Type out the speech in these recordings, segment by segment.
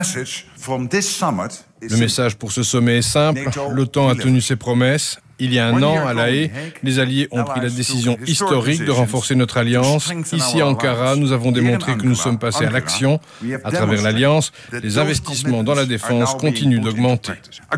Le message pour ce sommet est simple. L'OTAN a tenu ses promesses. Il y a un an, à La Haye, les Alliés ont pris la décision historique de renforcer notre alliance. Ici, à Ankara, nous avons démontré que nous sommes passés à l'action. À travers l'alliance, les investissements dans la défense continuent d'augmenter.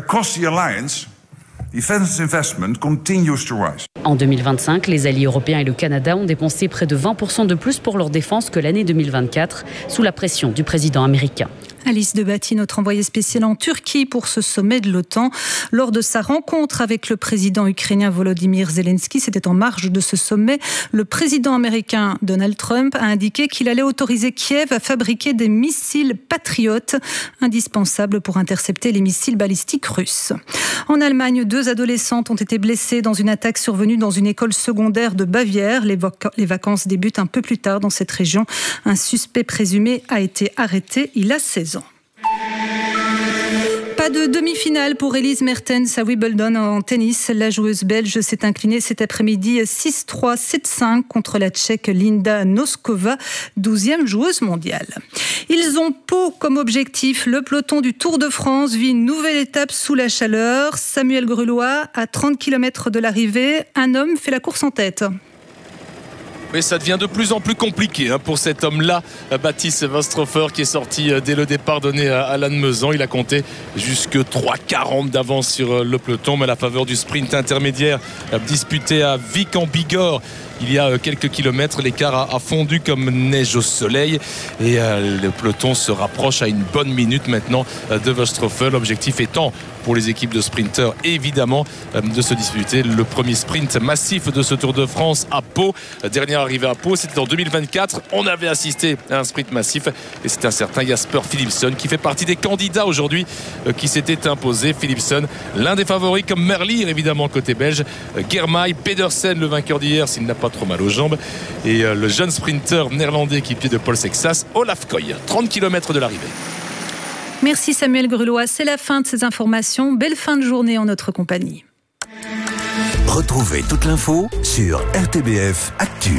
En 2025, les alliés européens et le Canada ont dépensé près de 20% de plus pour leur défense que l'année 2024, sous la pression du président américain. Alice Debatty, notre envoyée spéciale en Turquie pour ce sommet de l'OTAN. Lors de sa rencontre avec le président ukrainien Volodymyr Zelensky, c'était en marge de ce sommet, le président américain Donald Trump a indiqué qu'il allait autoriser Kiev à fabriquer des missiles patriotes, indispensables pour intercepter les missiles balistiques russes. En Allemagne, 2 adolescentes ont été blessées dans une attaque survenue dans une école secondaire de Bavière. Les vacances débutent un peu plus tard dans cette région. Un suspect présumé a été arrêté. Il a 16 ans. Pas de demi-finale pour Elise Mertens à Wimbledon en tennis. La joueuse belge s'est inclinée cet après-midi 6-3, 7-5 contre la Tchèque Linda Noskova, 12e joueuse mondiale. Ils ont Pau comme objectif. Le peloton du Tour de France vit une nouvelle étape sous la chaleur. Samuel Grulois, à 30 km de l'arrivée, un homme fait la course en tête. Mais ça devient de plus en plus compliqué pour cet homme-là, Baptiste Wöstrofer, qui est sorti dès le départ donné à Lannemezan. Il a compté jusque 3,40 d'avance sur le peloton, mais à la faveur du sprint intermédiaire disputé à Vic en Bigorre. Il y a quelques kilomètres, l'écart a fondu comme neige au soleil et le peloton se rapproche à une bonne minute maintenant de Wöstrofer. L'objectif étant pour les équipes de sprinteurs évidemment de se disputer le premier sprint massif de ce Tour de France à Pau. Dernière arrivée à Pau, c'était en 2024. On avait assisté à un sprint massif et c'est un certain Jasper Philipsen qui fait partie des candidats aujourd'hui qui s'était imposé. Philipsen, l'un des favoris comme Merlier évidemment côté belge, Girmay, Pedersen le vainqueur d'hier s'il n'a pas trop mal aux jambes et le jeune sprinter néerlandais équipier de Paul Sexas, Olaf Koy, 30 km de l'arrivée. Merci Samuel Grulois, c'est la fin de ces informations. Belle fin de journée en notre compagnie. Retrouvez toute l'info sur RTBF Actu.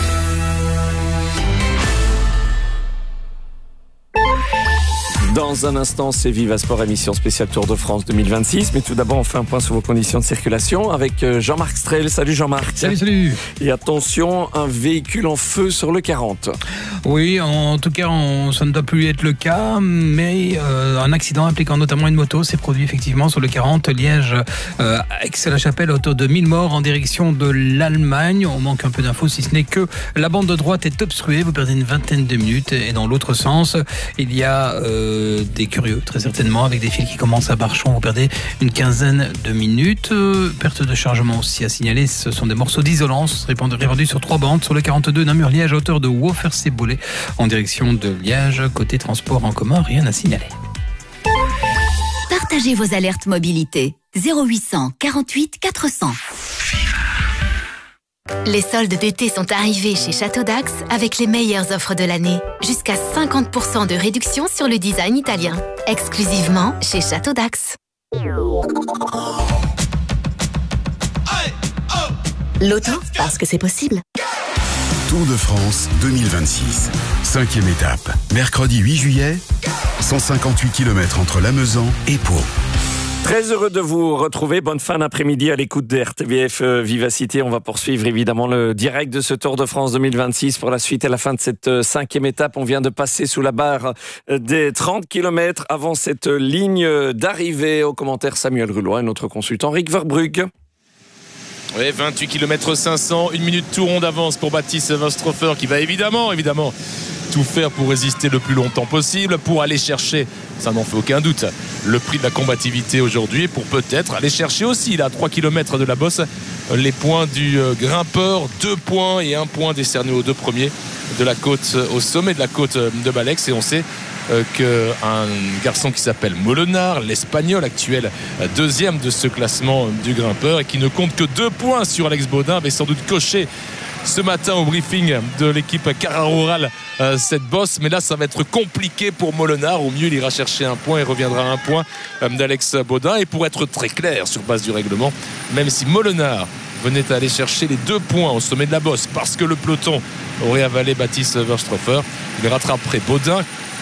Dans un instant, c'est Viva Sport, émission spéciale Tour de France 2026. Mais tout d'abord, on fait un point sur vos conditions de circulation avec Jean-Marc Strel. Salut Jean-Marc. Salut. Et attention, un véhicule en feu sur le 40. Oui, en tout cas, ça ne doit plus être le cas, mais un accident impliquant notamment une moto s'est produit effectivement sur le 40, Liège, Aix-la-Chapelle, autour de 1000 morts en direction de l'Allemagne. On manque un peu d'infos, si ce n'est que la bande de droite est obstruée, vous perdez une vingtaine de minutes. Et dans l'autre sens, il y a des curieux, très certainement, avec des fils qui commencent à Barchon, vous perdez une quinzaine de minutes. Perte de chargement aussi à signaler, ce sont des morceaux d'isolance répandus sur 3 bandes sur le 42 Namur-Liège à hauteur de Woffersee-Bollé en direction de Liège. Côté transport en commun, rien à signaler. Partagez vos alertes mobilité 0800 48 400. Les soldes d'été sont arrivés chez Château d'Ax avec les meilleures offres de l'année. Jusqu'à 50% de réduction sur le design italien. Exclusivement chez Château d'Ax. L'auto, parce que c'est possible. Tour de France 2026. 5e étape. Mercredi 8 juillet, 158 km entre Lannemezan et Pau. Très heureux de vous retrouver. Bonne fin d'après-midi à l'écoute de RTBF Vivacité. On va poursuivre évidemment le direct de ce Tour de France 2026 pour la suite et la fin de cette 5e étape. On vient de passer sous la barre des 30 km avant cette ligne d'arrivée. Au commentaire, Samuel Grulois et notre consultant Rick Verbrugge. Oui, 28 km 500, 1 minute tout rond d'avance pour Baptiste Wöstrofer qui va évidemment tout faire pour résister le plus longtemps possible, pour aller chercher, ça n'en fait aucun doute, le prix de la combativité aujourd'hui et pour peut-être aller chercher aussi, là, à 3 km de la bosse, les points du grimpeur, 2 points et 1 point décerné aux 2 premiers de la côte, au sommet de la côte de Balex. Et on sait qu'un garçon qui s'appelle Molenard, l'Espagnol actuel 2e de ce classement du grimpeur et qui ne compte que 2 points sur Alex Baudin, avait sans doute coché ce matin au briefing de l'équipe Cara-Rural cette bosse, mais là ça va être compliqué pour Molenard. Au mieux il ira chercher 1 point et reviendra à 1 point d'Alex Baudin. Et pour être très clair sur base du règlement, même si Molenard venait à aller chercher les 2 points au sommet de la bosse parce que le peloton aurait avalé Baptiste Wöstrofer, il rattraperait Baudin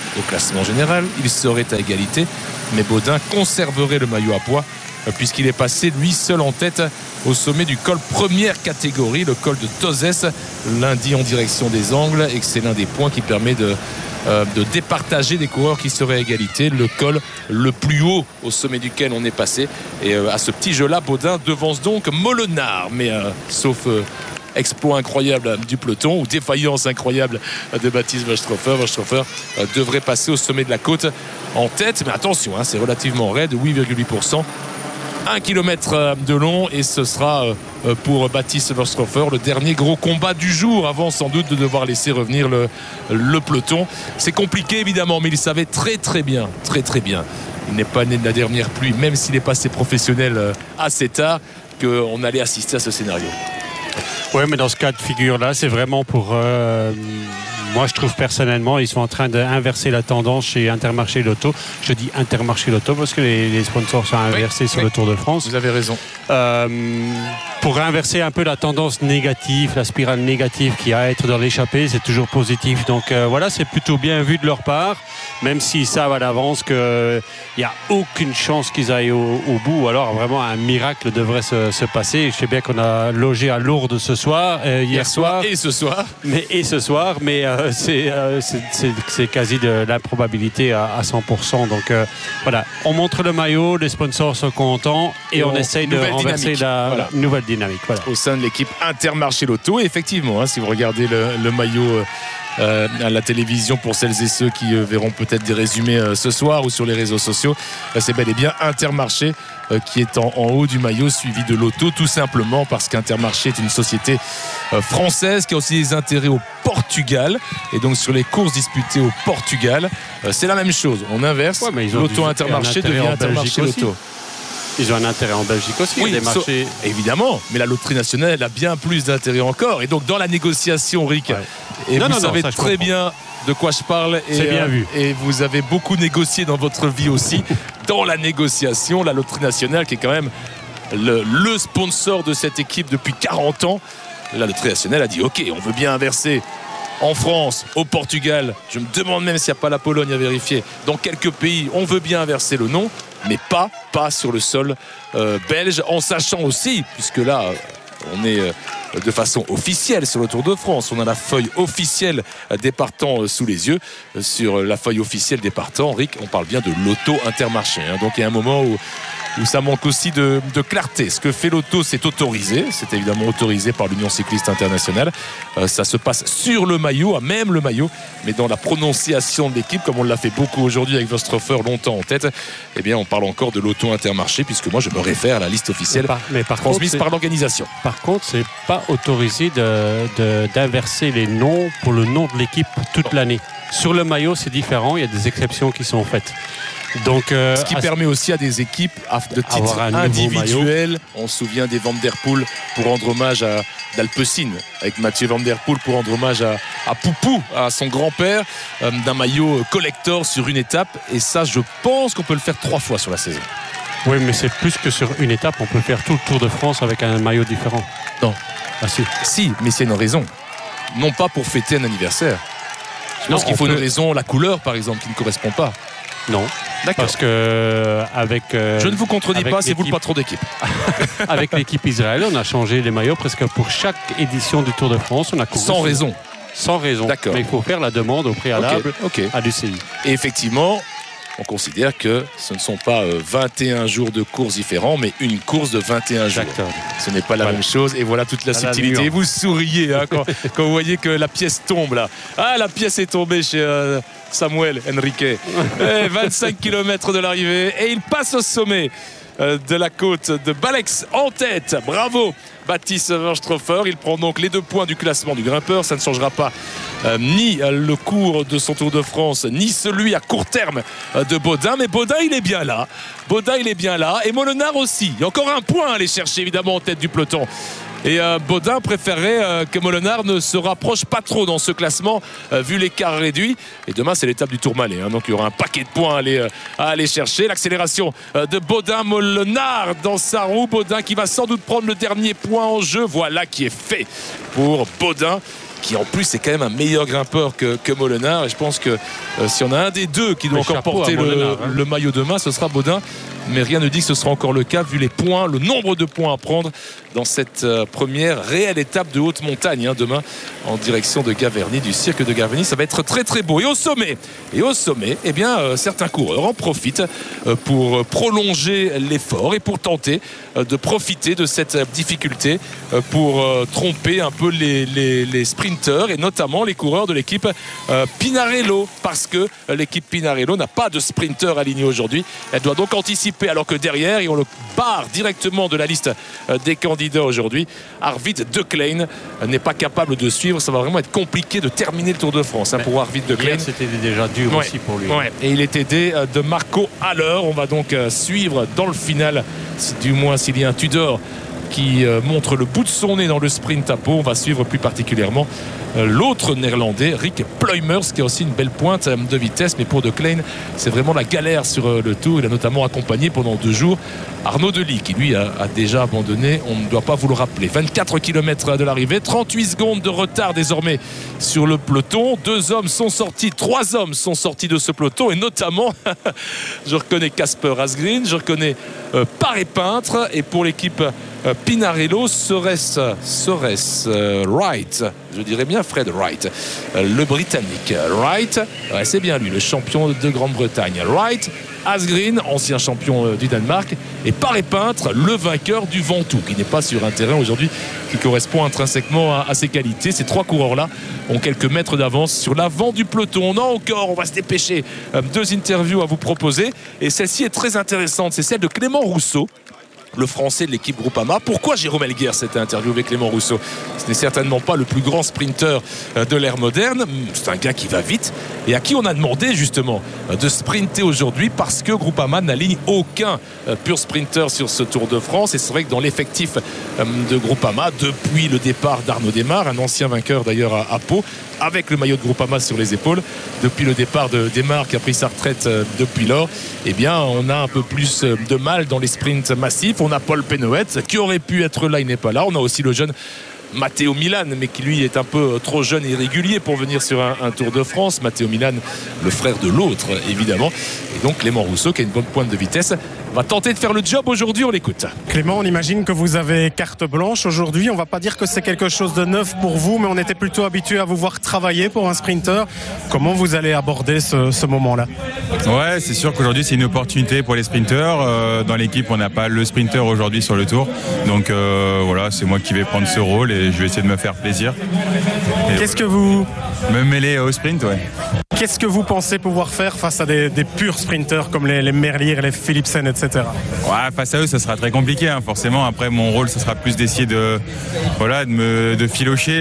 au classement général. Il serait à égalité, mais Baudin conserverait le maillot à pois puisqu'il est passé lui seul en tête au sommet du col première catégorie, le col de Tozès, lundi en direction des Angles, et que c'est l'un des points qui permet de départager des coureurs qui seraient à égalité, le col le plus haut au sommet duquel on est passé. Et à ce petit jeu-là, Baudin devance donc Molenard, mais sauf exploit incroyable du peloton ou défaillance incroyable de Baptiste Wöstrofer. Wöstrofer devrait passer au sommet de la côte en tête, mais attention, c'est relativement raide, 8,8%. 1 km de long, et ce sera pour Baptiste Wöstrofer le dernier gros combat du jour avant sans doute de devoir laisser revenir le peloton. C'est compliqué évidemment, mais il savait très bien, il n'est pas né de la dernière pluie, même s'il est passé professionnel assez tard, qu'on allait assister à ce scénario. Oui, mais dans ce cas de figure-là, c'est vraiment pour... moi, je trouve personnellement, ils sont en train d'inverser la tendance chez Intermarché Lotto. Je dis Intermarché Lotto parce que les sponsors sont inversés sur le Tour de France. Vous avez raison. Pour inverser un peu la tendance négative, la spirale négative qu'il y a à être dans l'échappée, c'est toujours positif. Donc voilà, c'est plutôt bien vu de leur part, même s'ils savent à l'avance qu'il n'y a aucune chance qu'ils aillent au bout. Alors vraiment, un miracle devrait se passer. Je sais bien qu'on a logé à Lourdes ce soir, hier soir. Et ce soir. Mais c'est quasi de l'improbabilité à 100%. Donc voilà, on montre le maillot, les sponsors sont contents et on essaye de renverser la nouvelle dynamique. Voilà. Au sein de l'équipe Intermarché Lotto, et effectivement, si vous regardez le maillot à la télévision, pour celles et ceux qui verront peut-être des résumés ce soir ou sur les réseaux sociaux, c'est bel et bien Intermarché qui est en haut du maillot, suivi de Lotto, tout simplement parce qu'Intermarché est une société française qui a aussi des intérêts au Portugal, et donc sur les courses disputées au Portugal, c'est la même chose, on inverse, Lotto Intermarché devient Intermarché Lotto. Ils ont un intérêt en Belgique aussi. Oui, des marchés... évidemment, mais la loterie nationale, elle a bien plus d'intérêt encore. Et donc, dans la négociation, Rick, et vous savez très bien de quoi je parle. C'est bien vu. Et vous avez beaucoup négocié dans votre vie aussi. Dans la négociation, la loterie nationale, qui est quand même le sponsor de cette équipe depuis 40 ans, la loterie nationale a dit OK, on veut bien inverser en France, au Portugal, je me demande même s'il n'y a pas la Pologne à vérifier, dans quelques pays on veut bien inverser le nom, mais pas sur le sol belge, en sachant aussi, puisque là on est de façon officielle sur le Tour de France, on a la feuille officielle des partants sous les yeux. Sur la feuille officielle des partants, Rick, on parle bien de Lotto Intermarché, donc il y a un moment où ça manque aussi de clarté. Ce que fait Lotto, c'est autorisé. C'est évidemment autorisé par l'Union cycliste internationale. Ça se passe sur le maillot, à même le maillot, mais dans la prononciation de l'équipe, comme on l'a fait beaucoup aujourd'hui avec Wöstrofer longtemps en tête, eh bien on parle encore de Lotto Intermarché, puisque moi je me réfère à la liste officielle transmise par l'organisation. Par contre, c'est pas autorisé d'inverser les noms pour le nom de l'équipe toute l'année. Sur le maillot, c'est différent. Il y a des exceptions qui sont faites. Donc, ce qui permet aussi à des équipes de titres individuels. On se souvient des Van Der Poel pour rendre hommage à d'Alpecin, avec Mathieu Van Der Poel pour rendre hommage à Poupou, à son grand-père, d'un maillot collector sur une étape. Et ça, je pense qu'on peut le faire 3 fois sur la saison. Oui, mais c'est plus que sur une étape. On peut faire tout le Tour de France avec un maillot différent. Non. Ah si. Si, mais c'est une raison. Non pas pour fêter un anniversaire. Je pense qu'il faut une raison, la couleur par exemple, qui ne correspond pas. Non, parce que avec je ne vous contredis pas, c'est vous le patron d'équipe. Avec l'équipe Israël, on a changé les maillots presque pour chaque édition du Tour de France. On a sans raison. Sans raison. D'accord. Mais il faut faire la demande au préalable à l'UCI. Et effectivement, on considère que ce ne sont pas 21 jours de course différents, mais une course de 21 jours. Ce n'est pas la même chose. Et voilà toute la subtilité. Et vous souriez quand vous voyez que la pièce tombe là. Ah, la pièce est tombée chez Samuel Henrique. 25 km de l'arrivée. Et il passe au sommet de la côte de Balex en tête. Bravo Baptiste Wöstrofer. Il prend donc les 2 points du classement du grimpeur. Ça ne changera pas ni le cours de son Tour de France, ni celui à court terme de Baudin. Mais Baudin, il est bien là. Et Molenard aussi. Il y a encore un point à aller chercher, évidemment, en tête du peloton. Et Baudin préférerait que Molenard ne se rapproche pas trop dans ce classement, vu l'écart réduit. Et demain, c'est l'étape du Tourmalet, donc il y aura un paquet de points à aller chercher. L'accélération de Baudin, Molenard dans sa roue. Baudin qui va sans doute prendre le dernier point en jeu. Voilà qui est fait pour Baudin. qui en plus est quand même un meilleur grimpeur que Molenaar. Et je pense que si on a un des deux qui doit encore porter le maillot demain, ce sera Baudin. Mais rien ne dit que ce sera encore le cas vu les points, le nombre de points à prendre dans cette première réelle étape de haute montagne demain en direction de Gaverny, du cirque de Gaverny. Ça va être très très beau. Et au sommet, eh bien, certains coureurs en profitent pour prolonger l'effort et pour tenter de profiter de cette difficulté pour tromper un peu les sprinteurs et notamment les coureurs de l'équipe Pinarello, parce que l'équipe Pinarello n'a pas de sprinter aligné aujourd'hui. Elle doit donc anticiper, alors que derrière, et on le barre directement de la liste des candidats aujourd'hui, Arvid De Klein n'est pas capable de suivre. Ça va vraiment être compliqué de terminer le Tour de France pour Arvid De Klein. C'était déjà dur aussi pour lui. Et il est aidé de Marco Haller. On va donc suivre dans le final, du moins s'il y a un Tudor qui montre le bout de son nez dans le sprint à Pau. On va suivre plus particulièrement l'autre néerlandais, Rick Pluimers, qui a aussi une belle pointe de vitesse. Mais pour De Klein, c'est vraiment la galère sur le Tour. Il a notamment accompagné pendant 2 jours Arnaud Delis, qui lui a déjà abandonné. On ne doit pas vous le rappeler. 24 km de l'arrivée, 38 secondes de retard désormais sur le peloton. 3 hommes sont sortis de ce peloton, et notamment je reconnais Casper Asgreen, je reconnais Paré Peintre, et pour l'équipe Pinarello, serait-ce Wright, je dirais bien Fred Wright, le Britannique. Wright, c'est bien lui, le champion de Grande-Bretagne. Wright, Asgreen, ancien champion du Danemark, et Paré Peintre, le vainqueur du Ventoux, qui n'est pas sur un terrain aujourd'hui qui correspond intrinsèquement à ses qualités. Ces 3 coureurs-là ont quelques mètres d'avance sur l'avant du peloton. On va se dépêcher. 2 interviews à vous proposer, et celle-ci est très intéressante. C'est celle de Clément Rousseau, le français de l'équipe Groupama. Pourquoi Jérôme Elguer s'était interviewé Clément Rousseau? Ce n'est certainement pas le plus grand sprinter de l'ère moderne. C'est un gars qui va vite et à qui on a demandé justement de sprinter aujourd'hui, parce que Groupama n'aligne aucun pur sprinter sur ce Tour de France. Et c'est vrai que dans l'effectif de Groupama, depuis le départ d'Arnaud Démare, un ancien vainqueur d'ailleurs à Pau, avec le maillot de Groupama sur les épaules, depuis le départ de Démare qui a pris sa retraite depuis lors, eh bien on a un peu plus de mal dans les sprints massifs. On a Paul Pénoët qui aurait pu être là, il n'est pas là. On a aussi le jeune Matteo Milan, mais qui lui est un peu trop jeune et irrégulier pour venir sur un Tour de France. Matteo Milan, le frère de l'autre évidemment. Et donc Clément Rousseau, qui a une bonne pointe de vitesse, va tenter de faire le job aujourd'hui. On l'écoute. Clément, on imagine que vous avez carte blanche aujourd'hui. On va pas dire que c'est quelque chose de neuf pour vous, mais on était plutôt habitué à vous voir travailler pour un sprinter. Comment vous allez aborder ce moment-là? Ouais, c'est sûr qu'aujourd'hui c'est une opportunité pour les sprinters. Dans l'équipe, on n'a pas le sprinter aujourd'hui sur le Tour, donc voilà, c'est moi qui vais prendre ce rôle et je vais essayer de me faire plaisir. Qu'est-ce que vous... Me mêler au sprint, ouais. Qu'est-ce que vous pensez pouvoir faire face à des purs sprinters comme les Merlier, les Philipsen, etc. Ouais, face à eux, ça sera très compliqué, forcément. Après, mon rôle, ça sera plus d'essayer de filocher.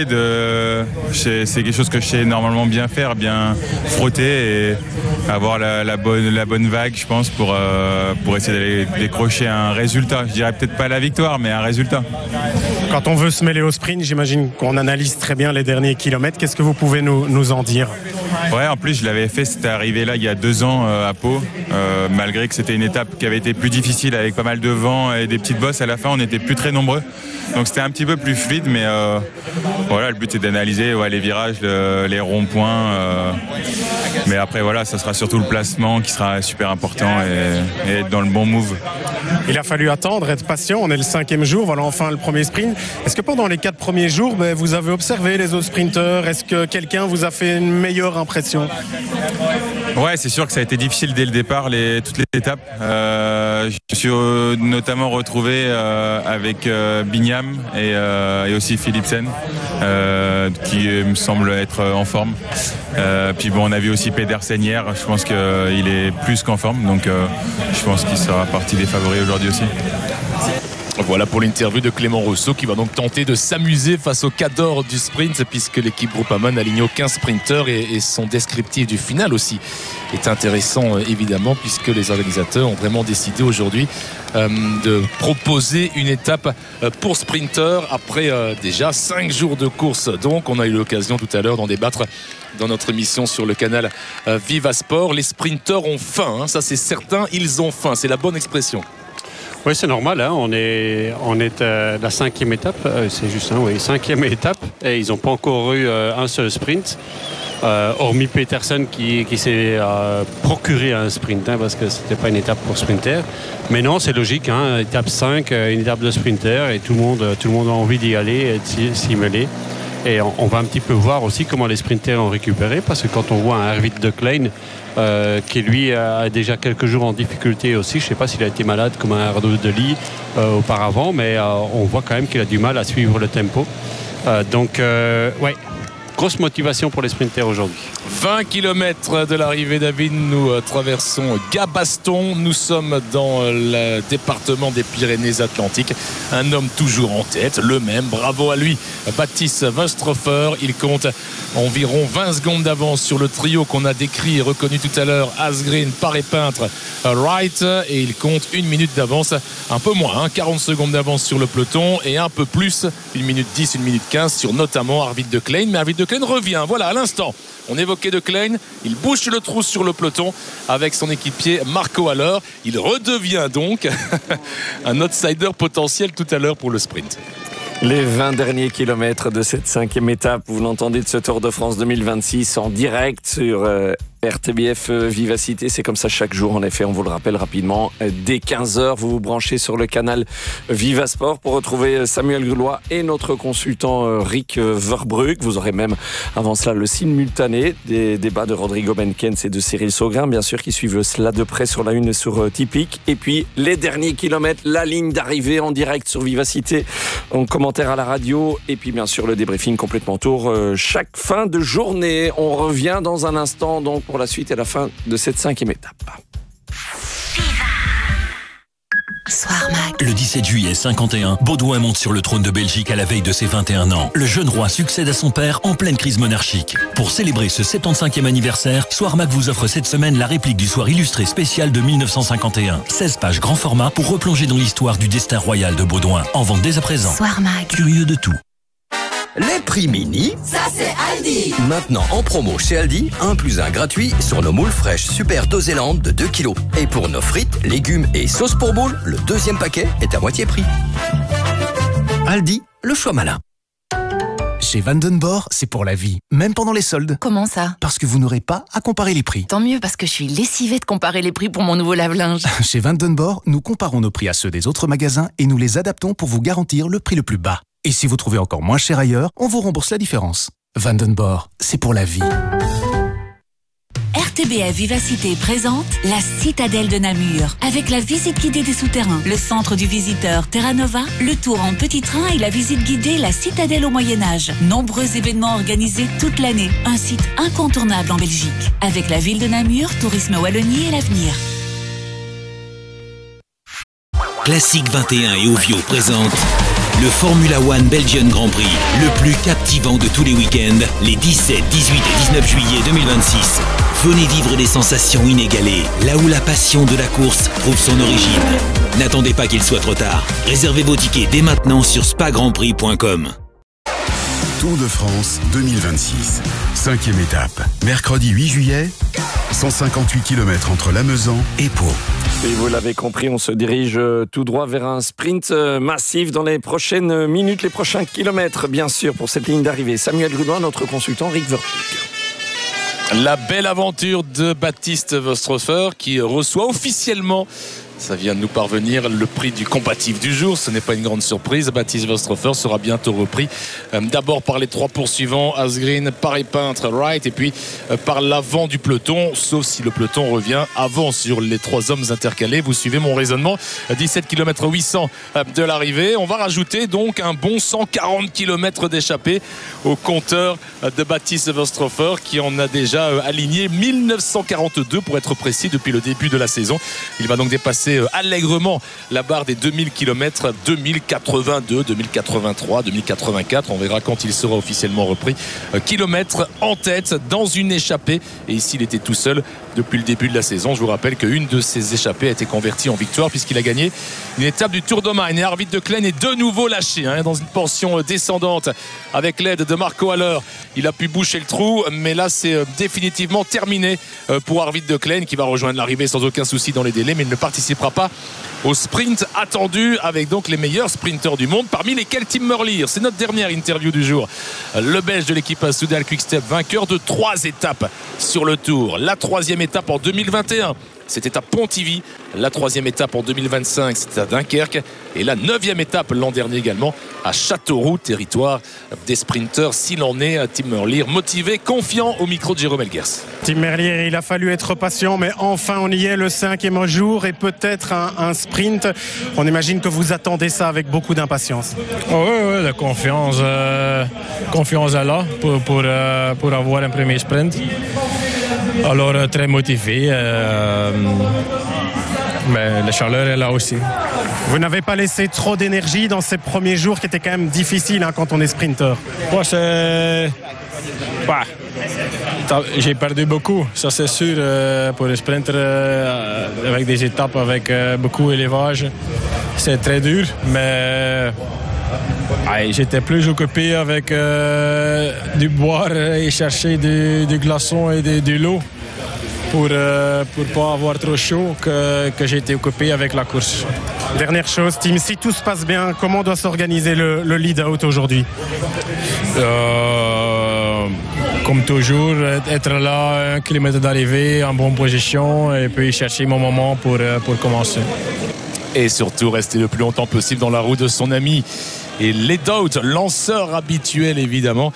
C'est quelque chose que je sais normalement bien faire, bien frotter et avoir la bonne vague, je pense, pour essayer d'aller décrocher un résultat. Je dirais peut-être pas la victoire, mais un résultat. Quand on veut se mêler au sprint, j'imagine qu'on analyse très bien les derniers kilomètres. Qu'est-ce que vous pouvez nous en dire? Ouais, en plus je l'avais fait, c'était arrivé là il y a 2 ans à Pau, malgré que c'était une étape qui avait été plus difficile avec pas mal de vent et des petites bosses à la fin, on n'était plus très nombreux, donc c'était un petit peu plus fluide, mais voilà, le but c'est d'analyser les virages, les ronds-points, mais après voilà, ça sera surtout le placement qui sera super important et être dans le bon move. Il a fallu attendre, être patient, on est le 5e jour, voilà enfin le premier sprint. Est-ce que pendant les 4 premiers jours, vous avez observé les autres sprinteurs? Est-ce que quelqu'un vous a fait une meilleure impression? Ouais, c'est sûr que ça a été difficile dès le départ, toutes les étapes. Je me suis notamment retrouvé avec Bignam et aussi Philipsen, qui me semble être en forme. Puis bon, on a vu aussi Pedersen hier, je pense qu'il est plus qu'en forme, donc je pense qu'il sera partie des favoris aujourd'hui aussi. Voilà pour l'interview de Clément Rousseau, qui va donc tenter de s'amuser face au cadre du sprint, puisque l'équipe Groupama n'aligne aucun sprinter, et son descriptif du final aussi est intéressant évidemment, puisque les organisateurs ont vraiment décidé aujourd'hui de proposer une étape pour sprinter après déjà 5 jours de course. Donc on a eu l'occasion tout à l'heure d'en débattre dans notre émission sur le canal Viva Sport. Les sprinters ont faim, ça c'est certain, ils ont faim, c'est la bonne expression. Oui, c'est normal. Hein. On est à la 5e étape. C'est juste, 5e étape. Et ils n'ont pas encore eu un seul sprint. Hormis Peterson qui s'est procuré un sprint, parce que ce n'était pas une étape pour sprinter. Mais non, c'est logique. Étape 5, une étape de sprinter. Et tout le monde a envie d'y aller et de s'y mêler. Et on va un petit peu voir aussi comment les sprinters ont récupéré. Parce que quand on voit un Arvid de Klein, qui lui a déjà quelques jours en difficulté aussi. Je ne sais pas s'il a été malade comme un Arnaud Delis auparavant, mais on voit quand même qu'il a du mal à suivre le tempo. Grosse motivation pour les sprinters aujourd'hui. 20 km de l'arrivée, David. Nous traversons Gabaston. Nous sommes dans le département des Pyrénées-Atlantiques. Un homme toujours en tête, le même. Bravo à lui, Baptiste Wöstrofer. Il compte environ 20 secondes d'avance sur le trio qu'on a décrit et reconnu tout à l'heure. Asgreen, Paré-Peintre, Wright. Et il compte 1 minute d'avance, un peu moins, 40 secondes d'avance sur le peloton et un peu plus, 1 minute 10, 1 minute 15 sur notamment Arvid de Klein. Mais Arvid de Klein revient, voilà, à l'instant. On évoquait de Klein, il bouche le trou sur le peloton avec son équipier Marco Haller. Il redevient donc un outsider potentiel tout à l'heure pour le sprint. Les 20 derniers kilomètres de cette 5e étape, vous l'entendez, de ce Tour de France 2026 en direct sur RTBF Vivacité. C'est comme ça chaque jour, en effet, on vous le rappelle rapidement. Dès 15h, vous vous branchez sur le canal Vivasport pour retrouver Samuel Grulois et notre consultant Rick Verbrugge. Vous aurez même, avant cela, le simultané des débats de Rodrigo Benkens et de Cyril Saugrain, bien sûr, qui suivent cela de près sur la une et sur Tipeee. Et puis, les derniers kilomètres, la ligne d'arrivée en direct sur Vivacité, en commentaire à la radio. Et puis, bien sûr, le débriefing complètement tour chaque fin de journée. On revient dans un instant, donc, pour la suite et la fin de cette 5e étape. Soir Mag. Le 17 juillet 51, Baudouin monte sur le trône de Belgique à la veille de ses 21 ans. Le jeune roi succède à son père en pleine crise monarchique. Pour célébrer ce 75e anniversaire, Soir Mag vous offre cette semaine la réplique du soir illustré spécial de 1951. 16 pages grand format pour replonger dans l'histoire du destin royal de Baudouin. En vente dès à présent. Soir Mag. Curieux de tout. Les prix mini, ça c'est Aldi. Maintenant en promo chez Aldi, 1+1 gratuit sur nos moules fraîches Super Doséland de 2 kg. Et pour nos frites, légumes et sauces pour boules, le 2e paquet est à moitié prix. Aldi, le choix malin. Chez Vandenborg, c'est pour la vie, même pendant les soldes. Comment ça? Parce que vous n'aurez pas à comparer les prix. Tant mieux, parce que je suis lessivée de comparer les prix pour mon nouveau lave-linge. Chez Vandenborg, nous comparons nos prix à ceux des autres magasins et nous les adaptons pour vous garantir le prix le plus bas. Et si vous trouvez encore moins cher ailleurs, on vous rembourse la différence. Vandenborg, c'est pour la vie. RTBF Vivacité présente la Citadelle de Namur, avec la visite guidée des souterrains, le centre du visiteur Terra Nova, le tour en petit train et la visite guidée La Citadelle au Moyen-Âge. Nombreux événements organisés toute l'année. Un site incontournable en Belgique. Avec la ville de Namur, Tourisme Wallonie et l'avenir. Classique 21 et Ovio présente le Formula One Belgian Grand Prix, le plus captivant de tous les week-ends, les 17, 18 et 19 juillet 2026. Venez vivre des sensations inégalées, là où la passion de la course trouve son origine. N'attendez pas qu'il soit trop tard. Réservez vos tickets dès maintenant sur spagrandprix.com. Tour de France 2026, 5e étape, mercredi 8 juillet, 158 km entre Lamezan et Pau. Et vous l'avez compris, on se dirige tout droit vers un sprint massif dans les prochaines minutes, les prochains kilomètres, bien sûr, pour cette ligne d'arrivée. Samuel Grunois, notre consultant, Rick Verbrugge. La belle aventure de Baptiste Wöstrofer qui reçoit officiellement, ça vient de nous parvenir, le prix du combatif du jour. Ce n'est pas une grande surprise. Baptiste Wöstrofer sera bientôt repris. D'abord par les 3 poursuivants, Asgreen, Paré-Peintre, Wright, et puis par l'avant du peloton, sauf si le peloton revient avant sur les 3 hommes intercalés. Vous suivez mon raisonnement. 17 km 800 de l'arrivée. On va rajouter donc un bon 140 km d'échappée au compteur de Baptiste Wöstrofer qui en a déjà aligné 1942 pour être précis depuis le début de la saison. Il va donc dépasser allègrement la barre des 2000 km, 2082, 2083, 2084. On verra quand il sera officiellement repris. Kilomètres en tête dans une échappée. Et ici, il était tout seul depuis le début de la saison. Je vous rappelle qu'une de ces échappées a été convertie en victoire puisqu'il a gagné une étape du Tour d'Omagne. Et Arvid de Klein est de nouveau lâché dans une portion descendante avec l'aide de Marco Haller. Il a pu boucher le trou, mais là, c'est définitivement terminé pour Arvid de Klein qui va rejoindre l'arrivée sans aucun souci dans les délais, mais il ne participe participera pas au sprint attendu avec donc les meilleurs sprinteurs du monde, parmi lesquels Tim Merlier. C'est notre dernière interview du jour. Le Belge de l'équipe Soudal Quick-Step, vainqueur de 3 étapes sur le Tour. La 3e étape en 2021, c'était à Pontivy. La 3e étape en 2025, c'était à Dunkerque. Et la 9e étape l'an dernier également à Châteauroux, territoire des sprinteurs. S'il en est, Tim Merlier motivé, confiant au micro de Jérôme Elguers. Tim Merlier, il a fallu être patient, mais enfin on y est, le 5e jour et peut-être un sprint. On imagine que vous attendez ça avec beaucoup d'impatience. Oui, la confiance est là pour avoir un premier sprint. Alors très motivé, mais la chaleur est là aussi. Vous n'avez pas laissé trop d'énergie dans ces premiers jours qui étaient quand même difficiles quand on est sprinter. J'ai perdu beaucoup, ça c'est sûr, pour le sprinter avec des étapes avec beaucoup d'élevage. C'est très dur, mais j'étais plus occupé avec du boire et chercher du glaçon et de l'eau pour pas avoir trop chaud que j'ai été occupé avec la course. Dernière chose, Tim, si tout se passe bien, comment doit s'organiser le lead-out aujourd'hui? Comme toujours, être là, 1 kilomètre d'arrivée, en bonne position et puis chercher mon moment pour commencer. Et surtout, rester le plus longtemps possible dans la roue de son ami. Et lead-out, lanceur habituel évidemment.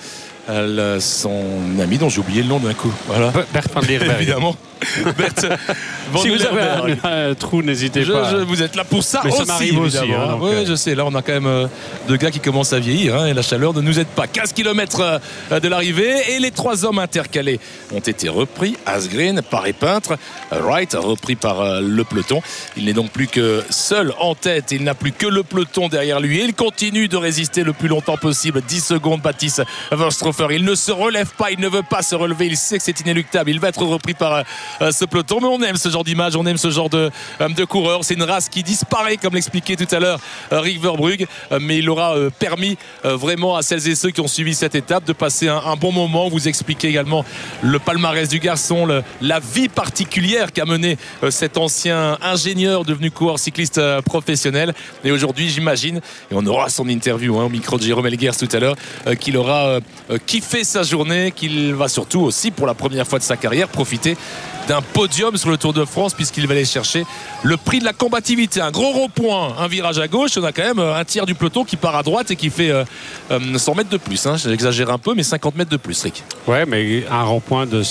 Son ami dont j'ai oublié le nom d'un coup. Voilà. Bert van der Berg. Évidemment. Bert si vous avez un trou, n'hésitez pas. Vous êtes là pour ça. Mais aussi, ça m'arrive aussi. Oui, je sais. Là, on a quand même 2 gars qui commencent à vieillir et la chaleur ne nous aide pas. 15 km de l'arrivée et les 3 hommes intercalés ont été repris. Asgreen, Paré Peintre, Wright, repris par le peloton. Il n'est donc plus que seul en tête. Il n'a plus que le peloton derrière lui et il continue de résister le plus longtemps possible. 10 secondes, Baptiste Verstroffer. Il ne se relève pas, il ne veut pas se relever. Il sait que c'est inéluctable. Il va être repris par ce peloton, mais on aime ce genre d'image, on aime ce genre de coureur. C'est une race qui disparaît, comme l'expliquait tout à l'heure Rick Verbrugge, mais il aura permis vraiment à celles et ceux qui ont suivi cette étape de passer un bon moment. Vous expliquez également le palmarès du garçon, la vie particulière qu'a mené cet ancien ingénieur devenu coureur cycliste professionnel. Et aujourd'hui, j'imagine, et on aura son interview au micro de Jérôme Elguers tout à l'heure, qu'il aura kiffé sa journée, qu'il va surtout aussi, pour la première fois de sa carrière, profiter d'un podium sur le Tour de France puisqu'il va aller chercher le prix de la combativité. Un gros rond-point, un virage à gauche. On a quand même un tiers du peloton qui part à droite et qui fait 100 mètres de plus. J'exagère un peu, mais 50 mètres de plus, Rick. Ouais, mais un rond-point de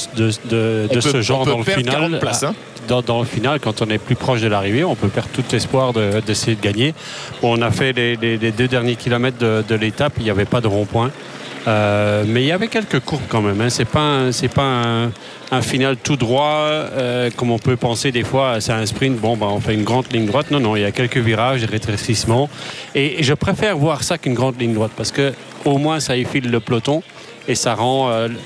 ce genre dans le final. Places, dans le final, quand on est plus proche de l'arrivée, on peut perdre tout espoir d'essayer de gagner. Bon, on a fait les 2 derniers kilomètres de l'étape, il n'y avait pas de rond-point. Mais il y avait quelques courbes quand même. C'est pas un final tout droit comme on peut penser des fois. C'est un sprint. On fait une grande ligne droite. Non, il y a quelques virages, des rétrécissements. Et je préfère voir ça qu'une grande ligne droite parce que au moins ça effile le peloton et ça rend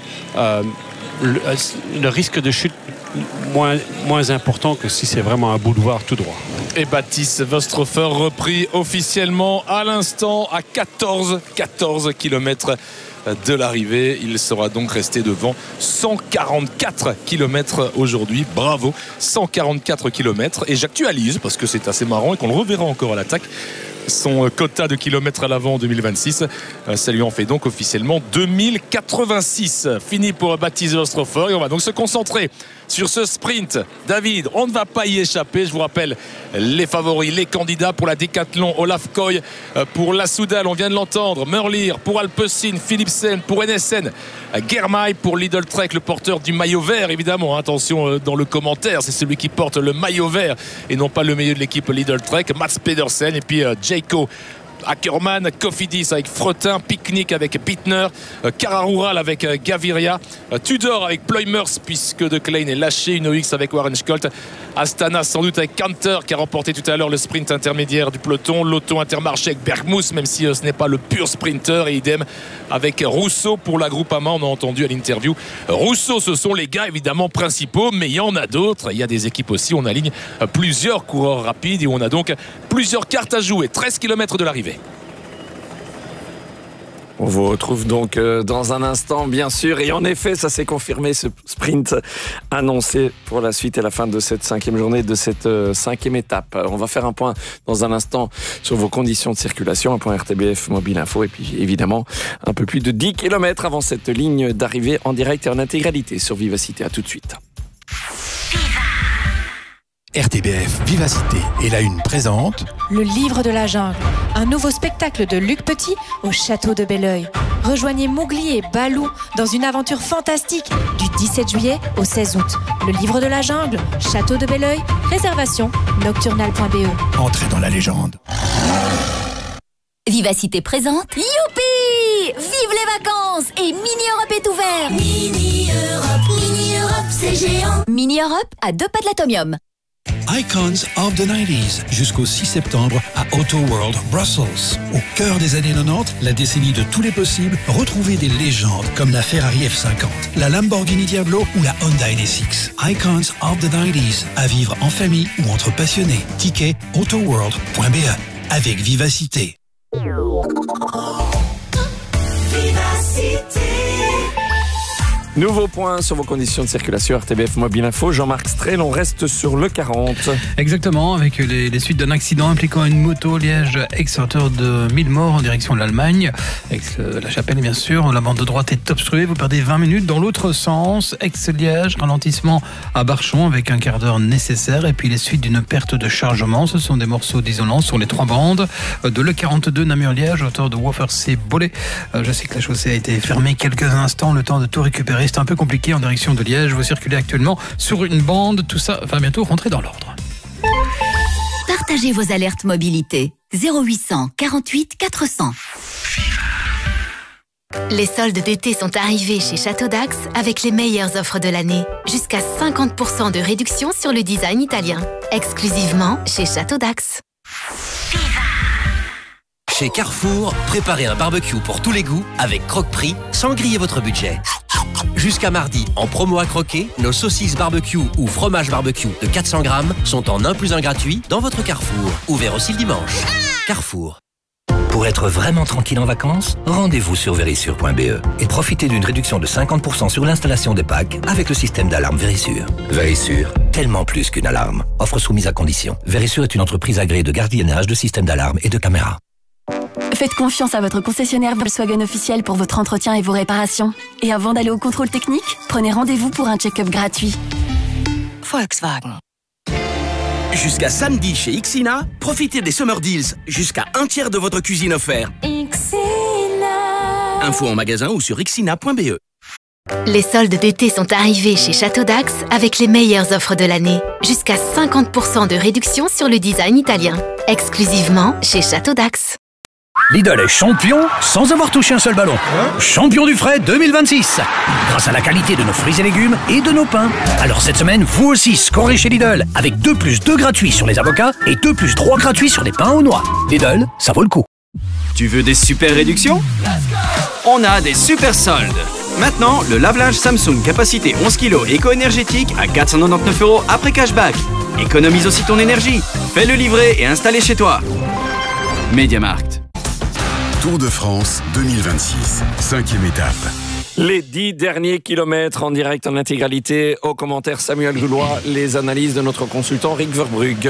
le risque de chute moins important que si c'est vraiment un boulevard tout droit. Et Baptiste Verstroffer repris officiellement à l'instant à 14 km de l'arrivée. Il sera donc resté devant 144 km aujourd'hui. Bravo, 144 km. Et j'actualise parce que c'est assez marrant et qu'on le reverra encore à l'attaque. Son quota de kilomètres à l'avant en 2026. Ça lui en fait donc officiellement 2086. Fini pour Baptiste Verstroffer. Et on va donc se concentrer sur ce sprint. David, on ne va pas y échapper. Je vous rappelle les favoris, les candidats pour la Décathlon. Olaf Koy pour la Soudal, on vient de l'entendre. Merlier pour Alpecin, Philipsen pour NSN, Germay pour Lidl Trek, le porteur du maillot vert évidemment. Attention dans le commentaire, c'est celui qui porte le maillot vert et non pas le milieu de l'équipe Lidl Trek. Mats Pedersen et puis Jayco Ackermann, Cofidis avec Fretin, Picnic avec Bittner, Kararural avec Gaviria, Tudor avec Ploymers puisque De Klein est lâché, UnoX avec Warren Scholt, Astana sans doute avec Canter qui a remporté tout à l'heure le sprint intermédiaire du peloton, l'auto Intermarché avec Bergmousse même si ce n'est pas le pur sprinter, et idem avec Rousseau pour la Groupama. On a entendu à l'interview Rousseau, ce sont les gars évidemment principaux, mais il y en a d'autres, il y a des équipes aussi, on aligne plusieurs coureurs rapides et on a donc plusieurs cartes à jouer. 13 km de l'arrivée. On vous retrouve donc dans un instant, bien sûr. Et en effet, ça s'est confirmé, ce sprint annoncé pour la suite et la fin de cette 5e journée, de cette 5e étape. On va faire un point dans un instant sur vos conditions de circulation, un point RTBF Mobile Info. Et puis évidemment, un peu plus de 10 km avant cette ligne d'arrivée en direct et en intégralité sur Vivacité. À tout de suite. RTBF Vivacité et la Une présente Le Livre de la Jungle, un nouveau spectacle de Luc Petit au château de Belleuil. Rejoignez Mowgli et Balou dans une aventure fantastique du 17 juillet au 16 août. Le Livre de la Jungle, château de Belleuil, réservation nocturnal.be. Entrez dans la légende. Vivacité présente. Youpi! Vive les vacances! Et Mini Europe est ouvert! Mini Europe, c'est géant! Mini Europe à 2 pas de l'Atomium. Icons of the 90s jusqu'au 6 septembre à Auto World Brussels. Au cœur des années 90, la décennie de tous les possibles, retrouvez des légendes comme la Ferrari F50, la Lamborghini Diablo ou la Honda NSX. Icons of the 90s, à vivre en famille ou entre passionnés. Ticket autoworld.be avec Vivacité. Nouveau point sur vos conditions de circulation RTBF Mobile Info. Jean-Marc Strel, on reste sur le 40. Exactement, avec les suites d'un accident impliquant une moto Liège-Aix à hauteur de 1000 morts en direction de l'Allemagne. Aix-la-Chapelle, bien sûr. La bande de droite est obstruée. Vous perdez 20 minutes dans l'autre sens. Aix-Liège, ralentissement à Barchon avec un quart d'heure nécessaire. Et puis les suites d'une perte de chargement. Ce sont des morceaux d'isolant sur les 3 bandes. De l'E42 Namur-Liège à hauteur de Woffersee-Bollé. Je sais que la chaussée a été fermée quelques instants. Le temps de tout récupérer. C'est un peu compliqué en direction de Liège. Vous circulez actuellement sur une bande. Tout ça va bientôt rentrer dans l'ordre. Partagez vos alertes mobilité. 0800 48 400. Les soldes d'été sont arrivés chez Château d'Ax avec les meilleures offres de l'année. Jusqu'à 50% de réduction sur le design italien. Exclusivement chez Château d'Ax. Chez Carrefour, préparez un barbecue pour tous les goûts avec Croque-Prix sans griller votre budget. Jusqu'à mardi, en promo à croquer, nos saucisses barbecue ou fromage barbecue de 400 grammes sont en 1+1 gratuit dans votre Carrefour. Ouvert aussi le dimanche. Carrefour. Pour être vraiment tranquille en vacances, rendez-vous sur Verisure.be et profitez d'une réduction de 50% sur l'installation des packs avec le système d'alarme Verisure. Verisure, tellement plus qu'une alarme. Offre soumise à condition. Verisure est une entreprise agréée de gardiennage, de systèmes d'alarme et de caméras. Faites confiance à votre concessionnaire Volkswagen officiel pour votre entretien et vos réparations. Et avant d'aller au contrôle technique, prenez rendez-vous pour un check-up gratuit. Volkswagen. Jusqu'à samedi chez Ixina, profitez des Summer Deals. Jusqu'à 1/3 de votre cuisine offert. Ixina. Info en magasin ou sur ixina.be. Les soldes d'été sont arrivés chez Château d'Ax avec les meilleures offres de l'année. Jusqu'à 50% de réduction sur le design italien. Exclusivement chez Château d'Ax. Lidl est champion sans avoir touché un seul ballon. Champion du frais 2026. Grâce à la qualité de nos fruits et légumes et de nos pains. Alors cette semaine, vous aussi scorez chez Lidl avec 2+2 gratuits sur les avocats et 2+3 gratuits sur les pains aux noix. Lidl, ça vaut le coup. Tu veux des super réductions? On a des super soldes. Maintenant, le lave-linge Samsung capacité 11 kg éco-énergétique à 499 € après cashback. Économise aussi ton énergie. Fais-le livrer et installer chez toi. Mediamarkt. Tour de France 2026, 5e étape. Les 10 derniers kilomètres en direct en intégralité. Au commentaire Samuel Joulois, les analyses de notre consultant Rick Verbrugge.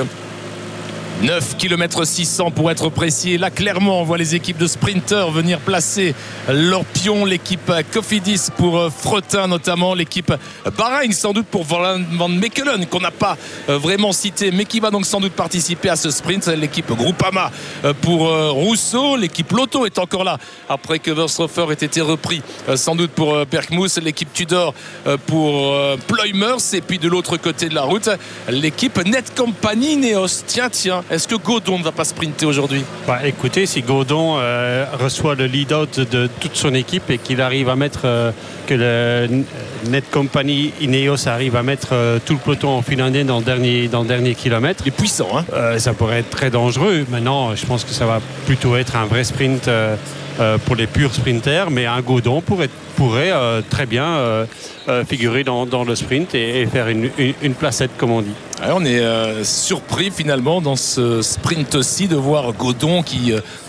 9 km 600 pour être précis. Et là, clairement, on voit les équipes de sprinteurs venir placer leurs pions. L'équipe Cofidis pour Fretin, notamment. L'équipe Bahreïn, sans doute pour Van Mechelen, qu'on n'a pas vraiment cité, mais qui va donc sans doute participer à ce sprint. L'équipe Groupama pour Rousseau. L'équipe Lotto est encore là après que Vershofer ait été repris, sans doute pour Berkmoes. L'équipe Tudor pour Ploymers. Et puis de l'autre côté de la route, l'équipe Netcompany Neos. Tiens. Est-ce que Godon ne va pas sprinter aujourd'hui? Écoutez, si Godon reçoit le lead-out de toute son équipe et qu'il arrive à mettre, que le Netcompany Ineos arrive à mettre tout le peloton en finlandais dans le dernier kilomètre. Il est puissant, hein? Ça pourrait être très dangereux. Maintenant, je pense que ça va plutôt être un vrai sprint pour les purs sprinters, mais un Godon pourrait très bien figurer dans le sprint et faire une placette, comme on dit. Alors on est surpris finalement dans ce sprint-ci de voir Godon qui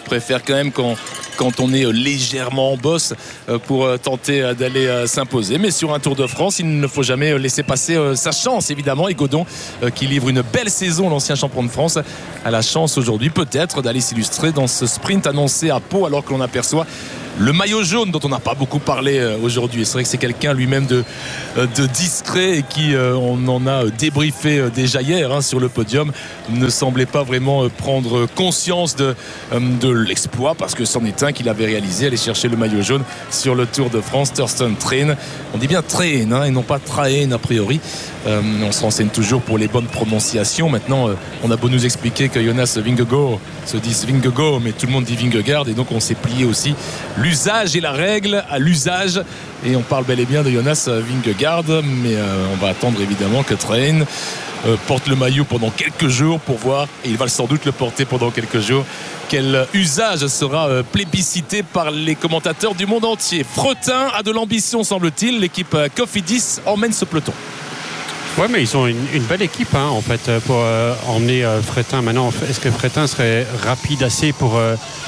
préfèrent quand même quand on est légèrement en bosse pour tenter d'aller s'imposer. Mais sur un Tour de France, il ne faut jamais laisser passer sa chance, évidemment. Et Godon, qui livre une belle saison, l'ancien champion de France, a la chance aujourd'hui peut-être d'aller s'illustrer dans ce sprint annoncé à Pau, alors que l'on aperçoit le maillot jaune dont on n'a pas beaucoup parlé aujourd'hui. Et c'est vrai que c'est quelqu'un lui-même de discret et qui, on en a débriefé déjà hier sur le podium, ne semblait pas vraiment prendre conscience de l'exploit, parce que c'en est un qu'il avait réalisé, aller chercher le maillot jaune sur le Tour de France. Thorsten Tren, on dit bien Tren et non pas Traen a priori. On se renseigne toujours pour les bonnes prononciations. Maintenant, on a beau nous expliquer que Jonas Vingegaard se dit Vingegaard, mais tout le monde dit Vingegaard, et donc on s'est plié aussi l'usage et la règle à l'usage, et on parle bel et bien de Jonas Vingegaard, mais on va attendre évidemment que Traen porte le maillot pendant quelques jours pour voir, et il va sans doute le porter pendant quelques jours, quel usage sera plébiscité par les commentateurs du monde entier. Fretin a de l'ambition, semble-t-il. L'équipe Cofidis emmène ce peloton. Ouais, mais ils ont une belle équipe en fait pour emmener Fretin. Maintenant, est-ce que Fretin serait rapide assez pour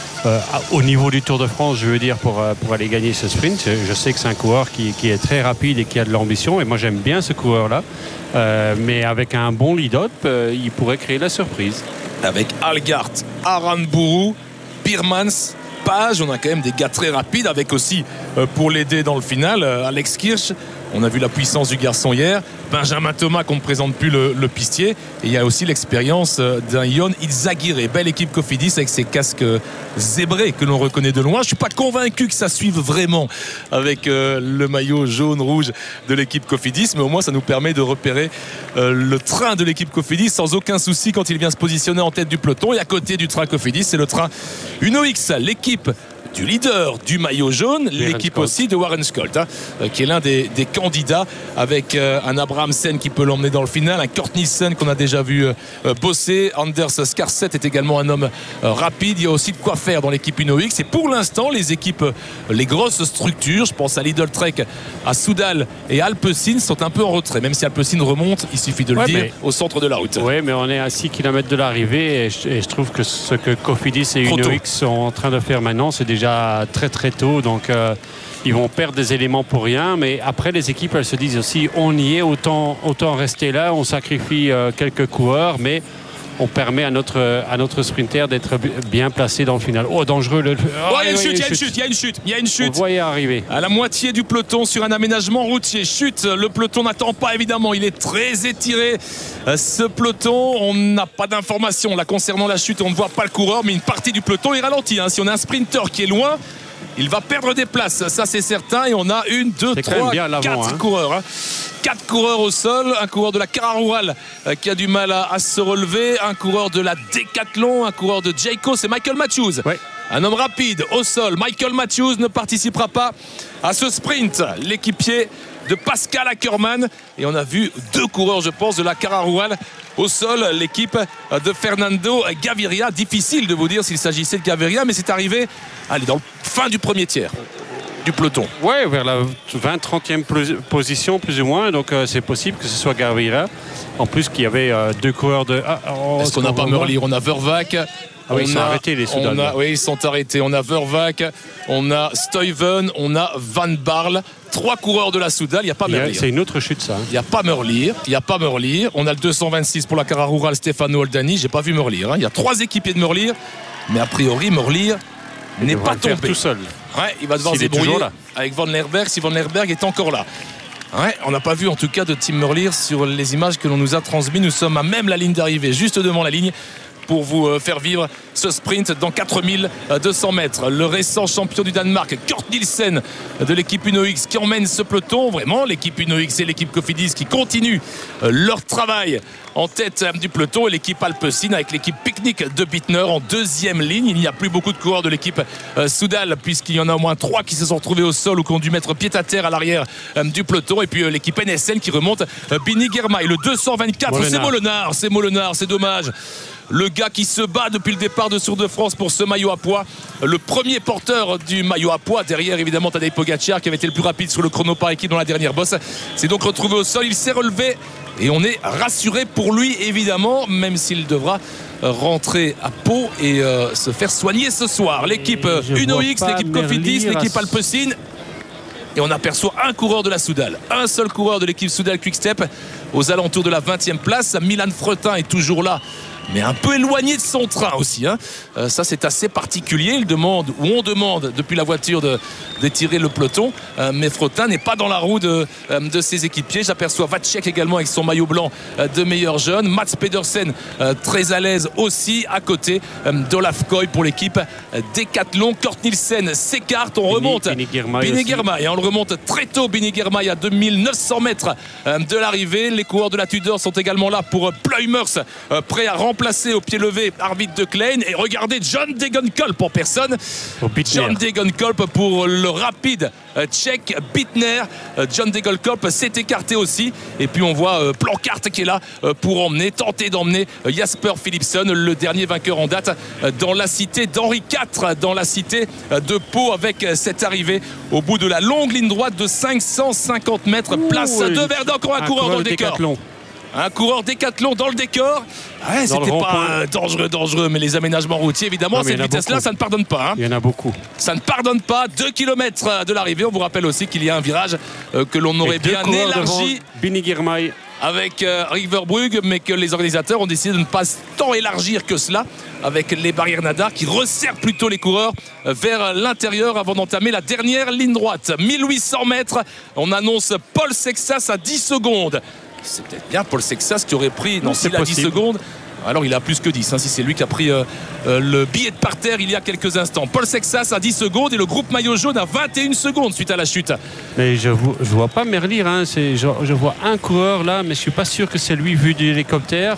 au niveau du Tour de France, je veux dire, pour aller gagner ce sprint? Je sais que c'est un coureur qui est très rapide et qui a de l'ambition, et moi j'aime bien ce coureur-là, mais avec un bon lead-up, il pourrait créer la surprise. Avec Algart, Aranburu, Birmans, Page, on a quand même des gars très rapides, avec aussi pour l'aider dans le final Alex Kirch. On a vu la puissance du garçon hier. Benjamin Thomas, qu'on ne présente plus le pistier. Et il y a aussi l'expérience d'un Ion Izagirre. Belle équipe Cofidis avec ses casques zébrés que l'on reconnaît de loin. Je ne suis pas convaincu que ça suive vraiment avec le maillot jaune-rouge de l'équipe Cofidis, mais au moins ça nous permet de repérer le train de l'équipe Cofidis sans aucun souci quand il vient se positionner en tête du peloton. Et à côté du train Cofidis, c'est le train UnoX, l'équipe du leader du maillot jaune, l'équipe aussi de Warren Scholt, qui est l'un des candidats, avec un Abrahamsen qui peut l'emmener dans le final, un Kurt Nielsen qu'on a déjà vu bosser. Anders Skarset est également un homme rapide. Il y a aussi de quoi faire dans l'équipe UnoX. Et pour l'instant, les équipes, les grosses structures, je pense à Lidl Trek, à Soudal et Alpecin, sont un peu en retrait. Même si Alpecin remonte, il suffit de le dire, au centre de la route. Oui, mais on est à 6 km de l'arrivée, et je trouve que ce que Cofidis et UnoX sont en train de faire maintenant, c'est déjà très très tôt, donc ils vont perdre des éléments pour rien. Mais après, les équipes, elles se disent aussi, on y est, autant rester là, on sacrifie quelques coureurs, mais on permet à notre sprinter d'être bien placé dans le final. Oh, dangereux. Il y a une chute. On voyait arriver. À la moitié du peloton sur un aménagement routier. Chute, le peloton n'attend pas, évidemment. Il est très étiré, ce peloton. On n'a pas d'informations là concernant la chute. On ne voit pas le coureur, mais une partie du peloton est ralentie. Si on a un sprinter qui est loin, il va perdre des places, ça c'est certain. Et on a 1, 2, 3, 4 coureurs. 4 coureurs au sol, un coureur de la Cararoual qui a du mal à se relever, un coureur de la Decathlon, un coureur de Jayco, c'est Michael Matthews. Ouais. Un homme rapide au sol. Michael Matthews ne participera pas à ce sprint. L'équipier de Pascal Ackermann. Et on a vu 2 coureurs, je pense, de la Cararoual au sol. L'équipe de Fernando Gaviria. Difficile de vous dire s'il s'agissait de Gaviria, mais c'est arrivé dans le fin du premier tiers du peloton. Ouais, vers la 20-30e position plus ou moins, donc c'est possible que ce soit Gaviria. En plus qu'il y avait 2 coureurs de... Est-ce qu'on n'a pas Merlier? On a Vervac. Oui, ils sont arrêtés, les Soudal. Oui, ils sont arrêtés. On a Vervac, on a Stuyven, on a Van Barle. 3 coureurs de la Soudal, il n'y a pas Merlier. C'est une autre chute, ça. Il n'y a pas Merlier. On a le 226 pour la Cararoural, Stefano Oldani. J'ai pas vu Merlier. Il y a 3 équipiers de Merlier, mais a priori, Merlier n'est pas tombé tout seul. Ouais, il va devoir se débrouiller avec Van Lerberg, si Van Lerberg est encore là. Ouais, on n'a pas vu en tout cas de Tim Merlier sur les images que l'on nous a transmises. Nous sommes à même la ligne d'arrivée, juste devant la ligne, pour vous faire vivre ce sprint dans 4200 mètres. Le récent champion du Danemark, Kurt Nielsen de l'équipe UnoX, qui emmène ce peloton. Vraiment, l'équipe UnoX et l'équipe Cofidis qui continuent leur travail en tête du peloton, et l'équipe Alpecin avec l'équipe Picnic de Bittner en 2e ligne. Il n'y a plus beaucoup de coureurs de l'équipe Soudal, puisqu'il y en a au moins 3 qui se sont retrouvés au sol ou qui ont dû mettre pied à terre à l'arrière du peloton. Et puis l'équipe NSN qui remonte, Bini Girmay. Le 224, c'est Molenard, c'est dommage. Le gars qui se bat depuis le départ de Tour de France pour ce maillot à pois, le premier porteur du maillot à pois, derrière évidemment Tadej Pogacar qui avait été le plus rapide sur le chrono par équipe dans la dernière bosse, s'est donc retrouvé au sol. Il s'est relevé Et on est rassuré pour lui, évidemment, même s'il devra rentrer à Pau et se faire soigner ce soir. L'équipe Uno X, l'équipe Cofidis, l'équipe Alpecin. Et on aperçoit un coureur de la Soudal, un seul coureur de l'équipe Soudal Quick-Step aux alentours de la 20e place. Milan Fretin est toujours là, mais un peu éloigné de son train aussi. Ça, c'est assez particulier. On demande depuis la voiture d'étirer le peloton, mais Fretin n'est pas dans la roue de ses équipiers. J'aperçois Vacek également avec son maillot blanc de meilleur jeune. Mats Pedersen très à l'aise aussi à côté d'Olaf Koy pour l'équipe Decathlon. Kort Nielsen s'écarte. On remonte Bini Girmay. On le remonte très tôt. Bini Girmay à 2900 mètres de l'arrivée. Les coureurs de la Tudor sont également là pour Pluimers, prêt à remplacer au pied levé Arvid de Klein. Et regardez John Degenkolb en personne. John Degenkolb pour le rapide tchèque Bittner. John Degenkolb s'est écarté aussi. Et puis on voit Plancart qui est là pour tenter d'emmener Jasper Philipsen, le dernier vainqueur en date dans la cité d'Henri IV, dans la cité de Pau, avec cette arrivée au bout de la longue ligne droite de 550 mètres. Place de Verdun, encore un coureur dans le décor. Un coureur Décathlon dans le décor. Ouais, c'était pas dangereux, mais les aménagements routiers, évidemment, cette vitesse-là, ça ne pardonne pas. Il y en a beaucoup. Ça ne pardonne pas. 2 km de l'arrivée. On vous rappelle aussi qu'il y a un virage que l'on aurait bien élargi. Bini Girmay avec Riverbrugge, mais que les organisateurs ont décidé de ne pas tant élargir que cela, avec les barrières nadar qui resserrent plutôt les coureurs vers l'intérieur avant d'entamer la dernière ligne droite. 1800 mètres. On annonce Paul Sexas à 10 secondes. C'est peut-être bien Paul Sexas qui aurait pris. Non, s'il a 10 secondes, alors il a plus que 10, si c'est lui qui a pris le billet de parterre il y a quelques instants. Paul Sexas à 10 secondes et le groupe maillot jaune à 21 secondes suite à la chute. Mais je vois pas Merlier, je vois un coureur là, mais je suis pas sûr que c'est lui vu de l'hélicoptère.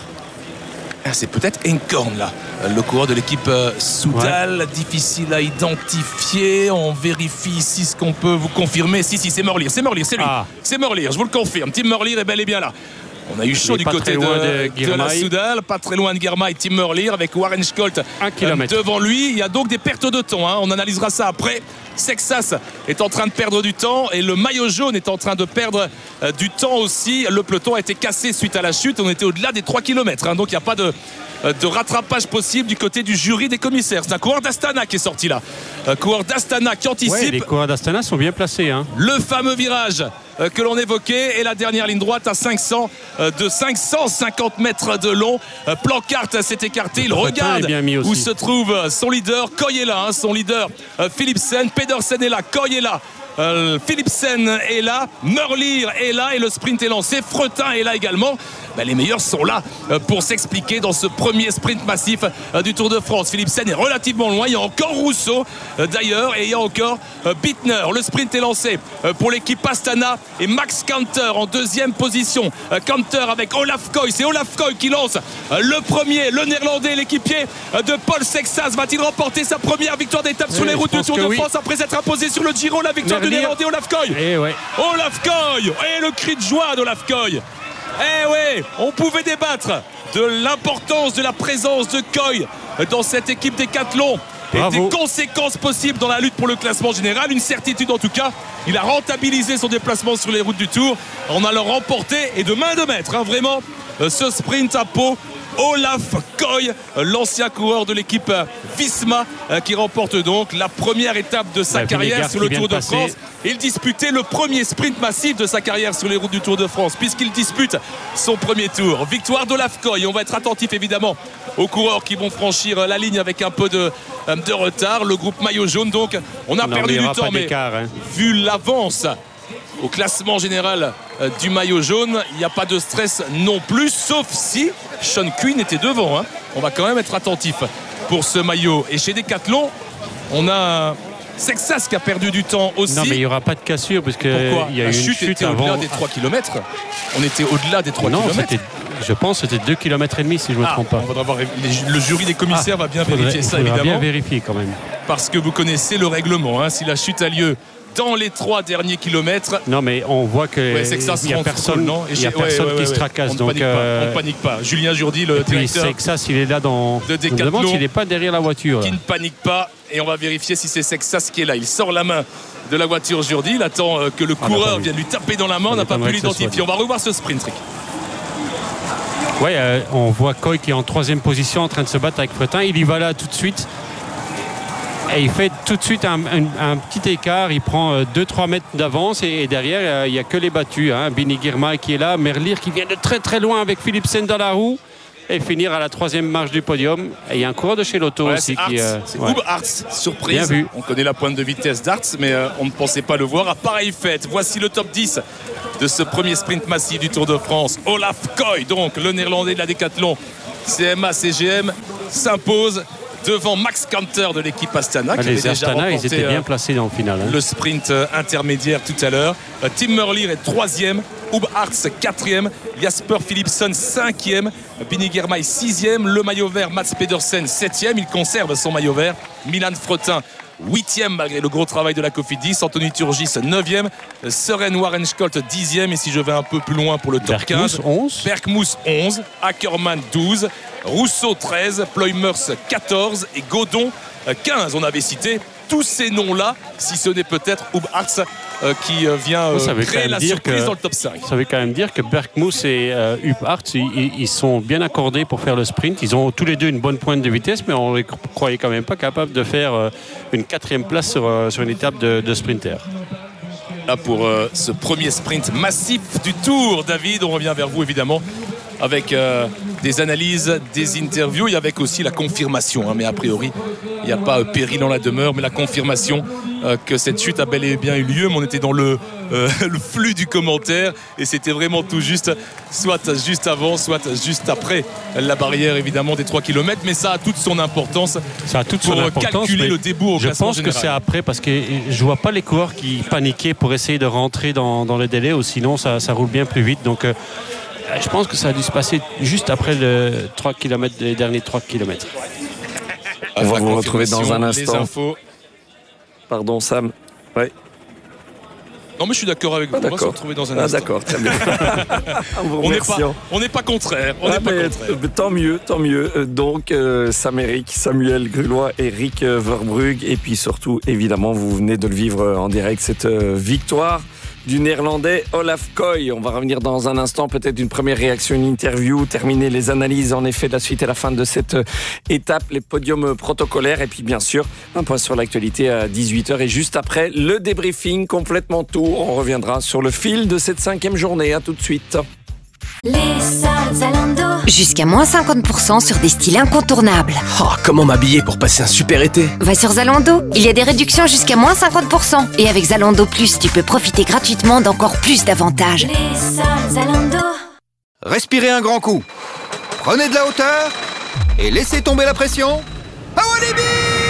C'est peut-être Enkorn là, le coureur de l'équipe Soudal. Difficile à identifier. On vérifie ici ce qu'on peut vous confirmer. Si, c'est Merlier, c'est lui. C'est Merlier, je vous le confirme. Tim Merlier est bel et bien là. On a eu chaud du côté de la Soudal, pas très loin de Girmay. Tim Merlier avec Warren Scholt devant lui. Il y a donc des pertes de temps. On analysera ça après. Sexas est en train de perdre du temps et le maillot jaune est en train de perdre du temps aussi. Le peloton a été cassé suite à la chute. On était au-delà des 3 km. Donc il n'y a pas de rattrapage possible du côté du jury des commissaires. C'est un coureur d'Astana qui est sorti là. Un coureur d'Astana qui anticipe. Ouais, les coureurs d'Astana sont bien placés. Le fameux virage que l'on évoquait et la dernière ligne droite à 550 mètres de long. Plancart s'est écarté. Il regarde où se trouve son leader. Koy est là, son leader Philipsen. Pedersen est là. Koy est là. Philipsen est là, Merlier est là et le sprint est lancé. Fretin est là également. Les meilleurs sont là pour s'expliquer dans ce premier sprint massif du Tour de France. Philipsen est relativement loin. Il y a encore Rousseau d'ailleurs et il y a encore Bittner. Le sprint est lancé pour l'équipe Astana et Max Kanter en deuxième position. Kanter avec Olaf Koy. C'est Olaf Koy qui lance le premier. Le néerlandais, l'équipier de Paul Sexas, va-t-il remporter sa première victoire d'étape sur les routes du Tour de France après s'être imposé sur le Giro? La victoire du néerlandais Olaf Koy. Olaf Koy et le cri de joie d'Olaf Koy. On pouvait débattre de l'importance de la présence de Koy dans cette équipe Décathlon et des conséquences possibles dans la lutte pour le classement général. Une certitude en tout cas, il a rentabilisé son déplacement sur les routes du Tour en allant remporter et de main de maître vraiment ce sprint à Pau. Olaf Koy, l'ancien coureur de l'équipe Visma, qui remporte donc la première étape de sa carrière sur le Tour de France. Il disputait le premier sprint massif de sa carrière sur les routes du Tour de France, puisqu'il dispute son premier tour. Victoire d'Olaf Koy. On va être attentif évidemment aux coureurs qui vont franchir la ligne avec un peu de retard. Le groupe maillot jaune, donc, on a perdu du temps, mais vu l'avance au classement général du maillot jaune, il n'y a pas de stress non plus, sauf si Sean Quinn était devant. On va quand même être attentif pour ce maillot. Et chez Decathlon, on a Sexas qui a perdu du temps aussi. Non, mais il n'y aura pas de cassure parce qu'il y a eu une chute était avant. Au-delà des 3 km. On était au-delà des 3 km. Je pense que c'était 2,5 km si je ne me trompe pas. On va voir, le jury des commissaires va bien vérifier ça évidemment. Bien vérifier quand même. Parce que vous connaissez le règlement. Si la chute a lieu dans les 3 derniers kilomètres. Non, mais on voit qu'il n'y a personne, qui se tracasse. On ne panique pas. Julien Jourdi, le directeur. Sexas, il est là dans. De Decathlon. On demande s'il n'est pas derrière la voiture. Qui ne panique pas. Et on va vérifier si c'est Sexas qui est là. Il sort la main de la voiture Jourdi. Il attend que le coureur vienne lui taper dans la main. On n'a pas pu l'identifier. On va revoir ce sprint, Rick. Ouais, on voit Coy qui est en 3e position en train de se battre avec Fretin. Il y va là tout de suite. Et il fait tout de suite un petit écart. Il prend 2-3 mètres d'avance et derrière, il n'y a que les battus. Bini Girmay qui est là, Merlier qui vient de très très loin avec Philipsen dans la roue. Et finir à la 3e marche du podium. Et il y a un coureur de chez Lotto aussi qui. C'est Huub Aerts, surprise. Bien vu. On connaît la pointe de vitesse d'Aerts, mais on ne pensait pas le voir. À pareille fête, voici le top 10 de ce premier sprint massif du Tour de France. Olaf Koy, donc le néerlandais de la Décathlon CMA CGM, s'impose devant Max Kanter de l'équipe Astana. Qui les Astana, ils étaient bien placés dans le final. Le sprint intermédiaire tout à l'heure. Tim Merlier est 3e. Huub Aerts 4e, Jasper Philipsen 5e, Bini Girmay 6e, le maillot vert Mats Pedersen 7e, il conserve son maillot vert, Milan Fretin 8e malgré le gros travail de la Cofidis, Anthony Turgis 9e, Søren Warenskolt 10e, et si je vais un peu plus loin pour le top 15, Berkmoes 11, Ackermann 12, Rousseau 13, Ploymers 14 et Godon 15. On avait cité tous ces noms-là, si ce n'est peut-être Huub Aerts qui vient créer la surprise dans le top 5. Ça veut quand même dire que Berkmoes et Huub Aerts, ils sont bien accordés pour faire le sprint. Ils ont tous les deux une bonne pointe de vitesse, mais on ne les croyait quand même pas capables de faire une 4e place sur une étape de sprinter. Là pour ce premier sprint massif du Tour, David, on revient vers vous évidemment avec des analyses, des interviews et avec aussi la confirmation. Mais a priori, il n'y a pas péril dans la demeure, mais la confirmation que cette chute a bel et bien eu lieu. Mais on était dans le flux du commentaire et c'était vraiment tout juste, soit juste avant, soit juste après la barrière évidemment des 3 km. Mais ça a toute son importance. Ça a toute son importance. Calculer le début au classement général. Je pense que c'est après parce que je vois pas les coureurs qui paniquaient pour essayer de rentrer dans le délai, ou sinon ça roule bien plus vite. Donc je pense que ça a dû se passer juste après les derniers 3 km. On va vous retrouver dans un instant. Pardon Sam. Ouais. Non mais je suis d'accord avec vous. On va se retrouver dans un instant. D'accord, très bien. on n'est pas contraire. Tant mieux. Donc Samuel Grulois, Eric Verbrugge, et puis surtout évidemment vous venez de le vivre en direct, cette victoire du néerlandais Olaf Koy. On va revenir dans un instant, peut-être une première réaction, une interview, terminer les analyses en effet de la suite et la fin de cette étape, les podiums protocolaires, et puis bien sûr un point sur l'actualité à 18h, et juste après le débriefing complètement tour. On reviendra sur le fil de cette 5e journée. À tout de suite. Les soldes Zalando. Jusqu'à moins 50% sur des styles incontournables. Oh, comment m'habiller pour passer un super été? Va sur Zalando, il y a des réductions jusqu'à moins 50%. Et avec Zalando Plus, tu peux profiter gratuitement d'encore plus d'avantages. Les soldes Zalando. Respirez un grand coup. Prenez de la hauteur et laissez tomber la pression. À Walibi!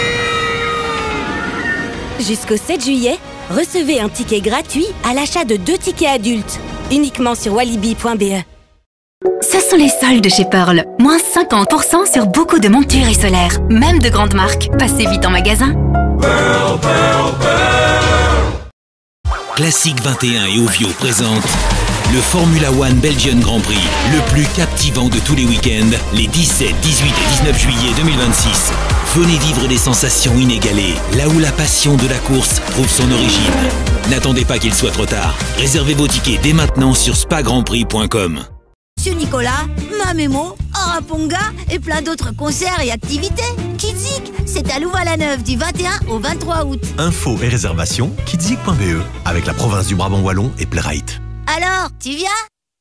Jusqu'au 7 juillet, recevez un ticket gratuit à l'achat de 2 tickets adultes. Uniquement sur walibi.be. Ce sont les soldes chez Pearl. Moins 50% sur beaucoup de montures et solaires. Même de grandes marques. Passez vite en magasin. Pearl, Pearl, Pearl. Classique 21 et Ovio présente le Formula One Belgian Grand Prix, le plus captivant de tous les week-ends, les 17, 18 et 19 juillet 2026. Venez vivre des sensations inégalées, là où la passion de la course trouve son origine. N'attendez pas qu'il soit trop tard. Réservez vos tickets dès maintenant sur spagrandprix.com. Monsieur Nicolas, Mamémo, Araponga et plein d'autres concerts et activités. Kidzik, c'est à Louvain-la-Neuve du 21 au 23 août. Infos et réservations kidzik.be avec la province du Brabant Wallon et Playrite. Alors, tu viens?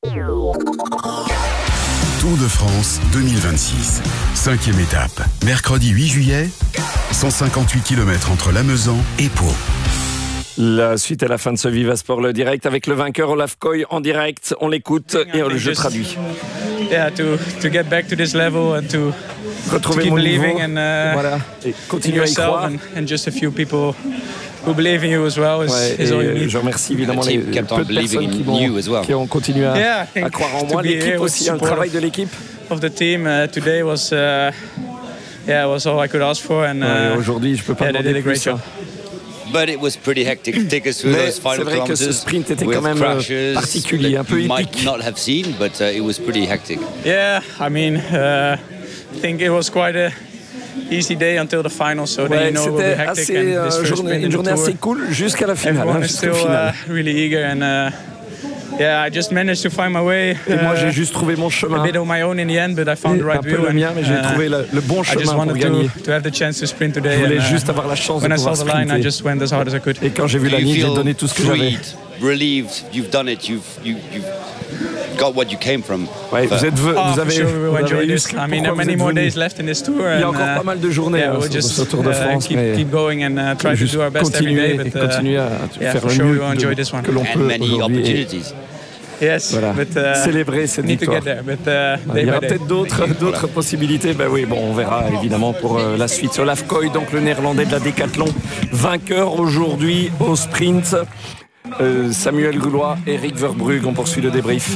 Tour de France 2026. 5e étape. Mercredi 8 juillet, 158 km entre Lamezan et Pau. La suite à la fin de ce Viva Sport le direct avec le vainqueur Olaf Koy en direct. On l'écoute et je traduis. Yeah, to get back to this level and to keep believing and voilà. Et continuer à y croire. And just a few people who believe in you as well is all you need. Je remercie évidemment les peu de personnes qui ont continué à croire en moi. L'équipe aussi, un travail de l'équipe. Of the team today was all I could ask for and aujourd'hui je peux pas demander plus. But it was pretty hectic to take us through those final kilometers. C'est vrai que ce sprint était quand même particulier, un peu épique. Might not have seen, but it was pretty hectic. Yeah, I mean, I think it was quite a easy day until the final, so then you know it will be hectic. C'était une journée assez cool jusqu'à la finale. Everyone is still really eager and Yeah, I just managed to find my way. Et moi, j'ai juste trouvé mon chemin. A bit of my own in the end, but I found the right view. Un peu le mien, mais j'ai trouvé le bon chemin pour gagner. To have the chance to sprint today. Je voulais juste avoir la chance de pouvoir sprinter. Line, I just went as hard as I could. Et quand j'ai vu la ligne, j'ai donné tout ce que j'avais. Relieved, you've done it. You've got what you came from. Ouais, vous avez eu ce I mean, there are many more days left in this tour. Il y a encore pas mal de journées sur ce Tour de France, keep going and try to do our best every day. But continuer à faire le mieux que l'on peut aujourd'hui. Yes, voilà. Célébrer cette victoire. Il y aura peut-être d'autres possibilités. Ben oui, bon, on verra évidemment pour la suite. Olaf Koy, donc le néerlandais de la décathlon, vainqueur aujourd'hui au sprint. Samuel Goulois, Eric Verbrugge, on poursuit le débrief.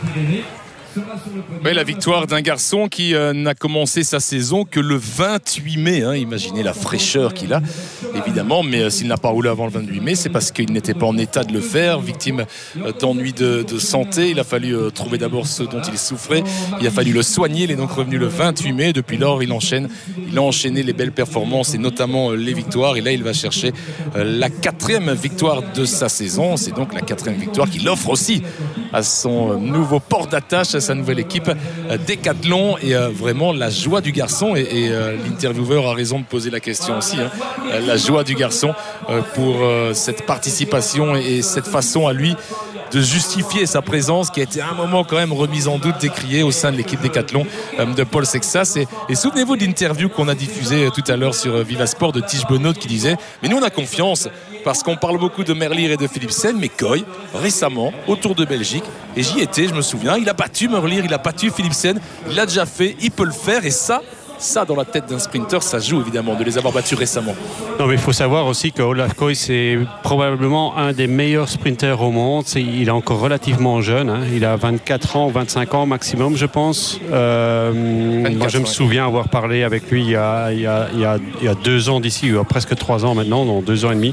Oui, la victoire d'un garçon qui n'a commencé sa saison que le 28 mai. Imaginez la fraîcheur qu'il a, évidemment. Mais s'il n'a pas roulé avant le 28 mai, c'est parce qu'il n'était pas en état de le faire, victime d'ennuis de santé. Il a fallu trouver d'abord ce dont il souffrait. Il a fallu le soigner. Il est donc revenu le 28 mai. Depuis lors, il a enchaîné les belles performances et notamment les victoires. Et là, il va chercher la 4e victoire de sa saison. C'est donc la 4e victoire qu'il offre aussi à son nouveau port d'attache, à sa nouvelle équipe Décathlon. Et vraiment la joie du garçon, et l'intervieweur a raison de poser la question aussi, la joie du garçon pour cette participation et cette façon à lui de justifier sa présence qui a été à un moment quand même remise en doute, décriée au sein de l'équipe Décathlon de Paul Sexas. Et souvenez-vous de l'interview qu'on a diffusée tout à l'heure sur Vivasport de Tige Benoît qui disait « Mais nous on a confiance parce qu'on parle beaucoup de Merlier et de Philipsen, mais Koy, récemment, au Tour de Belgique, et j'y étais, je me souviens, il a battu Merlier, il a battu Philipsen, il l'a déjà fait, il peut le faire, et ça, dans la tête d'un sprinter, ça joue évidemment de les avoir battus récemment. Non, mais il faut savoir aussi que Olaf Koy, c'est probablement un des meilleurs sprinters au monde. Il est encore relativement jeune, il a 24 ans ou 25 ans maximum, je pense. Moi, je me souviens avoir parlé avec lui il y a 2 ans d'ici, il y a presque 3 ans maintenant, donc 2 ans et demi.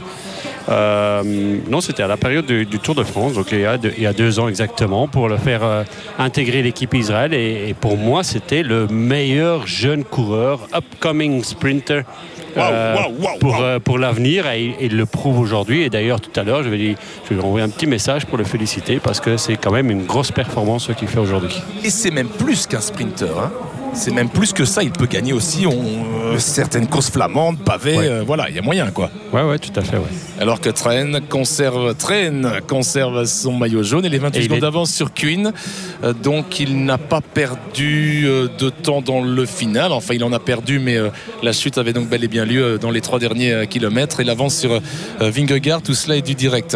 Non, c'était à la période du Tour de France, donc il y a 2 ans exactement, pour le faire intégrer l'équipe Israël. Et pour moi, c'était le meilleur jeune coureur, upcoming sprinter pour l'avenir. Et il le prouve aujourd'hui. Et d'ailleurs, tout à l'heure, je vais lui envoyer un petit message pour le féliciter parce que c'est quand même une grosse performance ce qu'il fait aujourd'hui. Et c'est même plus qu'un sprinter, c'est même plus que ça, il peut gagner aussi certaines courses flamandes, pavées, voilà, il y a moyen quoi. Ouais, tout à fait. Ouais. Alors que Train conserve son maillot jaune et les 28 secondes d'avance sur Quinn. Donc il n'a pas perdu de temps dans le final. Enfin, il en a perdu, mais la chute avait donc bel et bien lieu dans les 3 derniers kilomètres. Et l'avance sur Vingegaard, tout cela est du direct.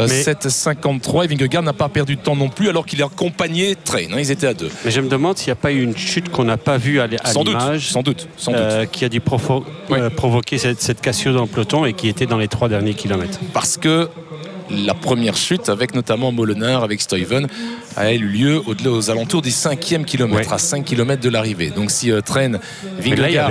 7,53 et Vingegaard n'a pas perdu de temps non plus, alors qu'il a accompagné Train. Ils étaient à 2. Mais je me demande s'il n'y a pas eu une chute qu'on n'a pas vue à l'image. Sans doute. Qui a dû provoquer cette cassure dans le peloton et qui était dans les 3 derniers kilomètres. Parce que la première chute, avec notamment Molenaar, avec Stuyven, a eu lieu aux alentours du 5e kilomètre, à 5 km de l'arrivée. Donc si Vingegaard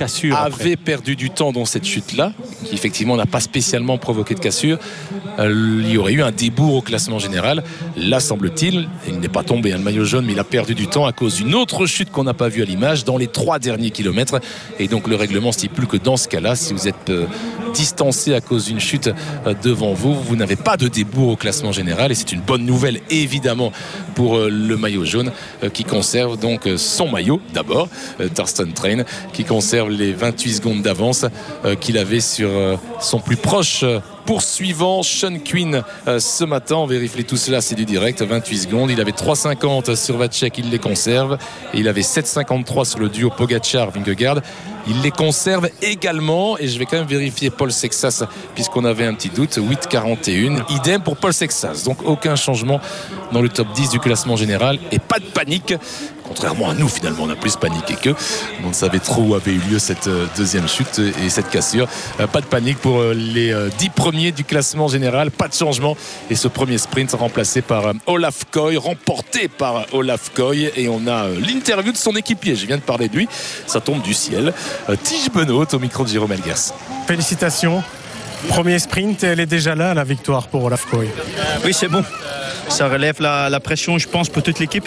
avait perdu du temps dans cette chute-là, qui effectivement n'a pas spécialement provoqué de cassure, il y aurait eu un débours au classement général. Là, semble-t-il, il n'est pas tombé, le maillot jaune, mais il a perdu du temps à cause d'une autre chute qu'on n'a pas vue à l'image dans les 3 derniers kilomètres. Et donc le règlement stipule que dans ce cas-là, si vous êtes distancé à cause d'une chute devant vous, vous n'avez pas de débours au classement général. Et c'est une bonne nouvelle, évidemment, pour le maillot jaune qui conserve donc son maillot d'abord, Thorsten Train, qui conserve les 28 secondes d'avance qu'il avait sur son plus proche poursuivant, Sean Quinn, ce matin. On vérifie tout cela, c'est du direct. 28 secondes, il avait 3,50 sur Vacek, il les conserve, et il avait 7,53 sur le duo Pogacar-Vingegaard. Il les conserve également, et je vais quand même vérifier Paul Sexas puisqu'on avait un petit doute. 8,41, idem pour Paul Sexas, donc aucun changement dans le top 10 du classement général et pas de panique, contrairement à nous. Finalement, on a plus paniqué qu'eux, on savait trop où avait eu lieu cette deuxième chute et cette cassure. Pas de panique pour les 10 premiers du classement général, pas de changement, et ce premier sprint remplacé par Olaf Koy, remporté par Olaf Koy. Et on a l'interview de son équipier, je viens de parler de lui, ça tombe du ciel. Tige Benoît au micro de Jérôme Elgers. Félicitations, premier sprint, elle est déjà là, la victoire pour Olaf Koy. Oui, c'est bon, ça relève la pression, je pense, pour toute l'équipe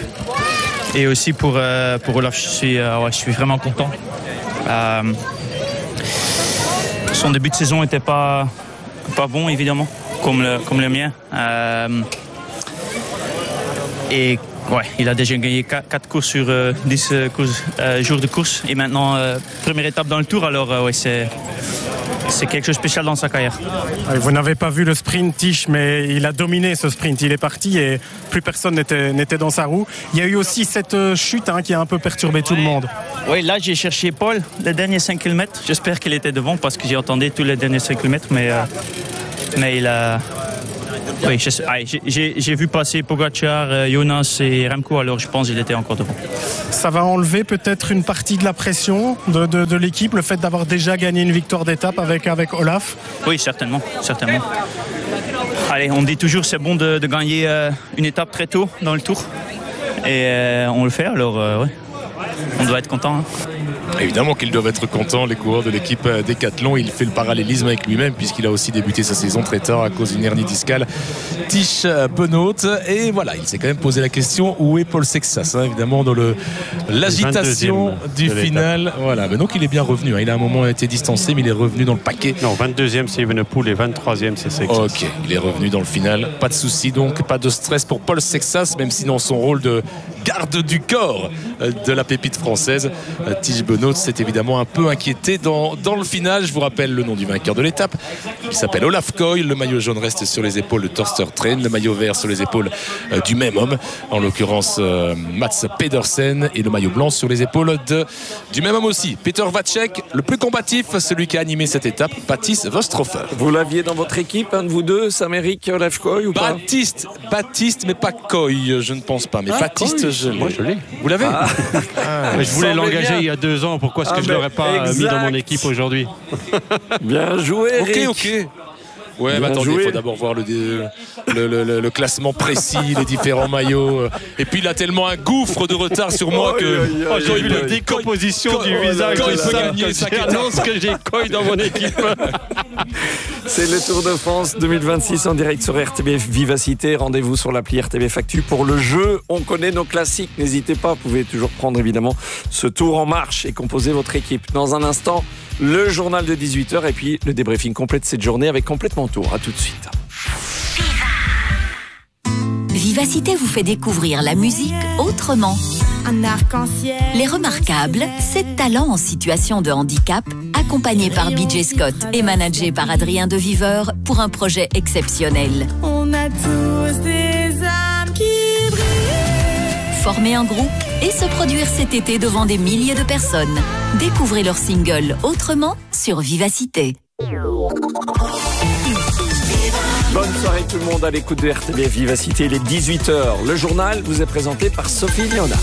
et aussi pour Olaf. Je suis vraiment content. Son début de saison n'était pas bon, évidemment, comme le mien. Et ouais, il a déjà gagné 4 courses sur 10 jours de course. Et maintenant, première étape dans le Tour. Alors, ouais, c'est quelque chose de spécial dans sa carrière. Vous n'avez pas vu le sprint, Tish, mais il a dominé ce sprint. Il est parti et plus personne n'était dans sa roue. Il y a eu aussi cette chute qui a un peu perturbé tout le monde. Oui, là, j'ai cherché Paul, les derniers 5 km. J'espère qu'il était devant parce que j'ai entendu tous les derniers 5 km. Mais il a... Oui, j'ai vu passer Pogacar, Jonas et Remco, alors je pense qu'il était encore devant. Ça va enlever peut-être une partie de la pression de l'équipe, le fait d'avoir déjà gagné une victoire d'étape avec Olaf? Oui, certainement. Allez, on dit toujours c'est bon de gagner une étape très tôt dans le Tour. Et on le fait, alors ouais. On doit être content. Évidemment qu'ils doivent être contents, les coureurs de l'équipe Decathlon. Il fait le parallélisme avec lui-même puisqu'il a aussi débuté sa saison très tard à cause d'une hernie discale. Tish Benoot. Et voilà, il s'est quand même posé la question où est Paul Sexas, évidemment dans l'agitation du final. Voilà, mais donc il est bien revenu. Il a un moment été distancé, mais il est revenu dans le paquet. Non, 22e c'est Evenepoel et 23e c'est Sexas. Ok, il est revenu dans le final. Pas de souci donc, pas de stress pour Paul Sexas, même si dans son rôle de garde du corps de la pépite française, Tish Benoot s'est évidemment un peu inquiété dans le final. Je vous rappelle le nom du vainqueur de l'étape. Il s'appelle Olaf Koy. Le maillot jaune reste sur les épaules de Torster Train. Le maillot vert sur les épaules du même homme, en l'occurrence Mats Pedersen. Et le maillot blanc sur les épaules du même homme aussi, Peter Vacek. Le plus combatif, celui qui a animé cette étape, Baptiste Vostrofer. Vous l'aviez dans votre équipe, un de vous deux, Sam-Éric, Olaf Koy ou pas? Baptiste, mais pas Koy, je ne pense pas. Mais Baptiste, moi je l'ai. Vous l'avez? Je voulais l'engager il y a 2 ans. Pourquoi est-ce que je ne l'aurais pas mis dans mon équipe aujourd'hui? Bien joué, Eric. Ok. Ouais, mais attendez, il faut d'abord voir le classement précis, les différents maillots. Et puis il a tellement un gouffre de retard sur moi que j'ai eu la décomposition du visage de Sam quand j'annonce que j'ai Koy dans mon équipe. C'est le Tour de France 2026 en direct sur RTBF Vivacité. Rendez-vous sur l'appli RTBF Actu pour le jeu. On connaît nos classiques, n'hésitez pas. Vous pouvez toujours prendre évidemment ce tour en marche et composer votre équipe. Dans un instant, le journal de 18h et puis le débriefing complet de cette journée avec Complètement Tour. À tout de suite. Vivacité vous fait découvrir la musique autrement. Un arc-en-ciel. Les Remarquables, 7 talents en situation de handicap, accompagnés par BJ Scott et managés par Adrien Deviveur pour un projet exceptionnel. On a tous des âmes qui brillent. Former un groupe et se produire cet été devant des milliers de personnes. Découvrez leur single Autrement sur Vivacité. Bonne soirée tout le monde à l'écoute de RTBF Vivacité, il est 18h. Le journal vous est présenté par Sophie Léonard.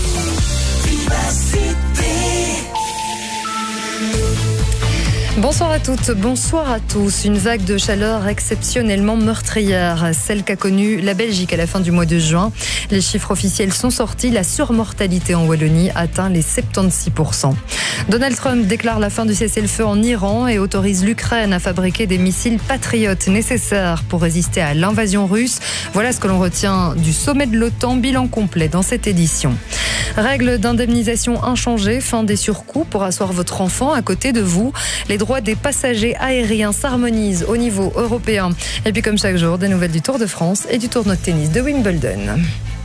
Bonsoir à toutes, bonsoir à tous. Une vague de chaleur exceptionnellement meurtrière, celle qu'a connue la Belgique à la fin du mois de juin. Les chiffres officiels sont sortis, la surmortalité en Wallonie atteint les 76%. Donald Trump déclare la fin du cessez-le-feu en Iran et autorise l'Ukraine à fabriquer des missiles patriotes nécessaires pour résister à l'invasion russe. Voilà ce que l'on retient du sommet de l'OTAN, bilan complet dans cette édition. Règles d'indemnisation inchangées, fin des surcoûts pour asseoir votre enfant à côté de vous. Les droits des passagers aériens s'harmonisent au niveau européen. Et puis comme chaque jour, des nouvelles du Tour de France et du tournoi de tennis de Wimbledon.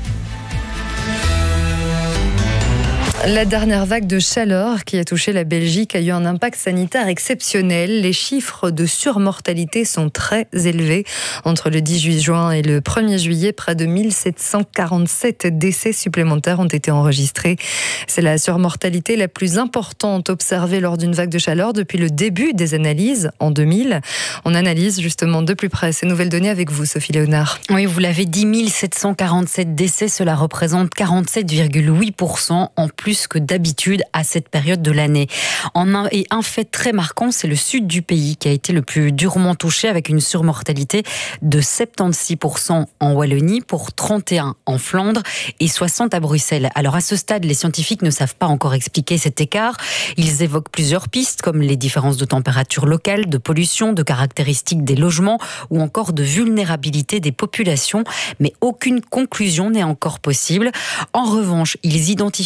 La dernière vague de chaleur qui a touché la Belgique a eu un impact sanitaire exceptionnel. Les chiffres de surmortalité sont très élevés. Entre le 18 juin et le 1er juillet, près de 1747 décès supplémentaires ont été enregistrés. C'est la surmortalité la plus importante observée lors d'une vague de chaleur depuis le début des analyses en 2000. On analyse justement de plus près ces nouvelles données avec vous, Sophie Léonard. Oui, vous l'avez dit, 1747 décès, cela représente 47,8% en plus que d'habitude à cette période de l'année. Et un fait très marquant, c'est le sud du pays qui a été le plus durement touché avec une surmortalité de 76% en Wallonie, pour 31% en Flandre et 60% à Bruxelles. Alors à ce stade, les scientifiques ne savent pas encore expliquer cet écart. Ils évoquent plusieurs pistes comme les différences de température locale, de pollution, de caractéristiques des logements ou encore de vulnérabilité des populations, mais aucune conclusion n'est encore possible. En revanche, ils identifient clairement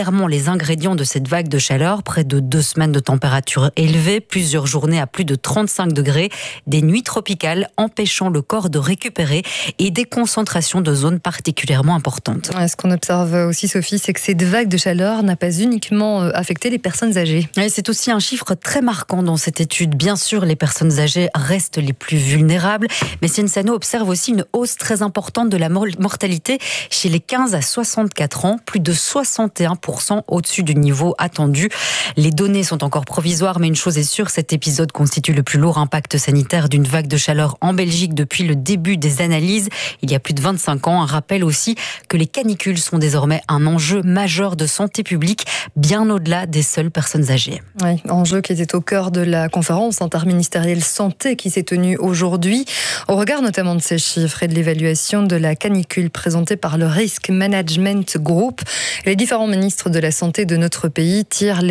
clairement les ingrédients de cette vague de chaleur. Près de 2 semaines de température élevée, plusieurs journées à plus de 35 degrés, des nuits tropicales empêchant le corps de récupérer et des concentrations de zones particulièrement importantes. Ce qu'on observe aussi, Sophie, c'est que cette vague de chaleur n'a pas uniquement affecté les personnes âgées. Et c'est aussi un chiffre très marquant dans cette étude. Bien sûr, les personnes âgées restent les plus vulnérables, mais Censano observe aussi une hausse très importante de la mortalité chez les 15 à 64 ans, plus de 61% au-dessus du niveau attendu. Les données sont encore provisoires, mais une chose est sûre, cet épisode constitue le plus lourd impact sanitaire d'une vague de chaleur en Belgique depuis le début des analyses, il y a plus de 25 ans. Un rappel aussi que les canicules sont désormais un enjeu majeur de santé publique, bien au-delà des seules personnes âgées. Oui, enjeu qui était au cœur de la conférence interministérielle santé qui s'est tenue aujourd'hui, au regard notamment de ces chiffres et de l'évaluation de la canicule présentée par le Risk Management Group. Les différents ministres de la santé de notre pays tirent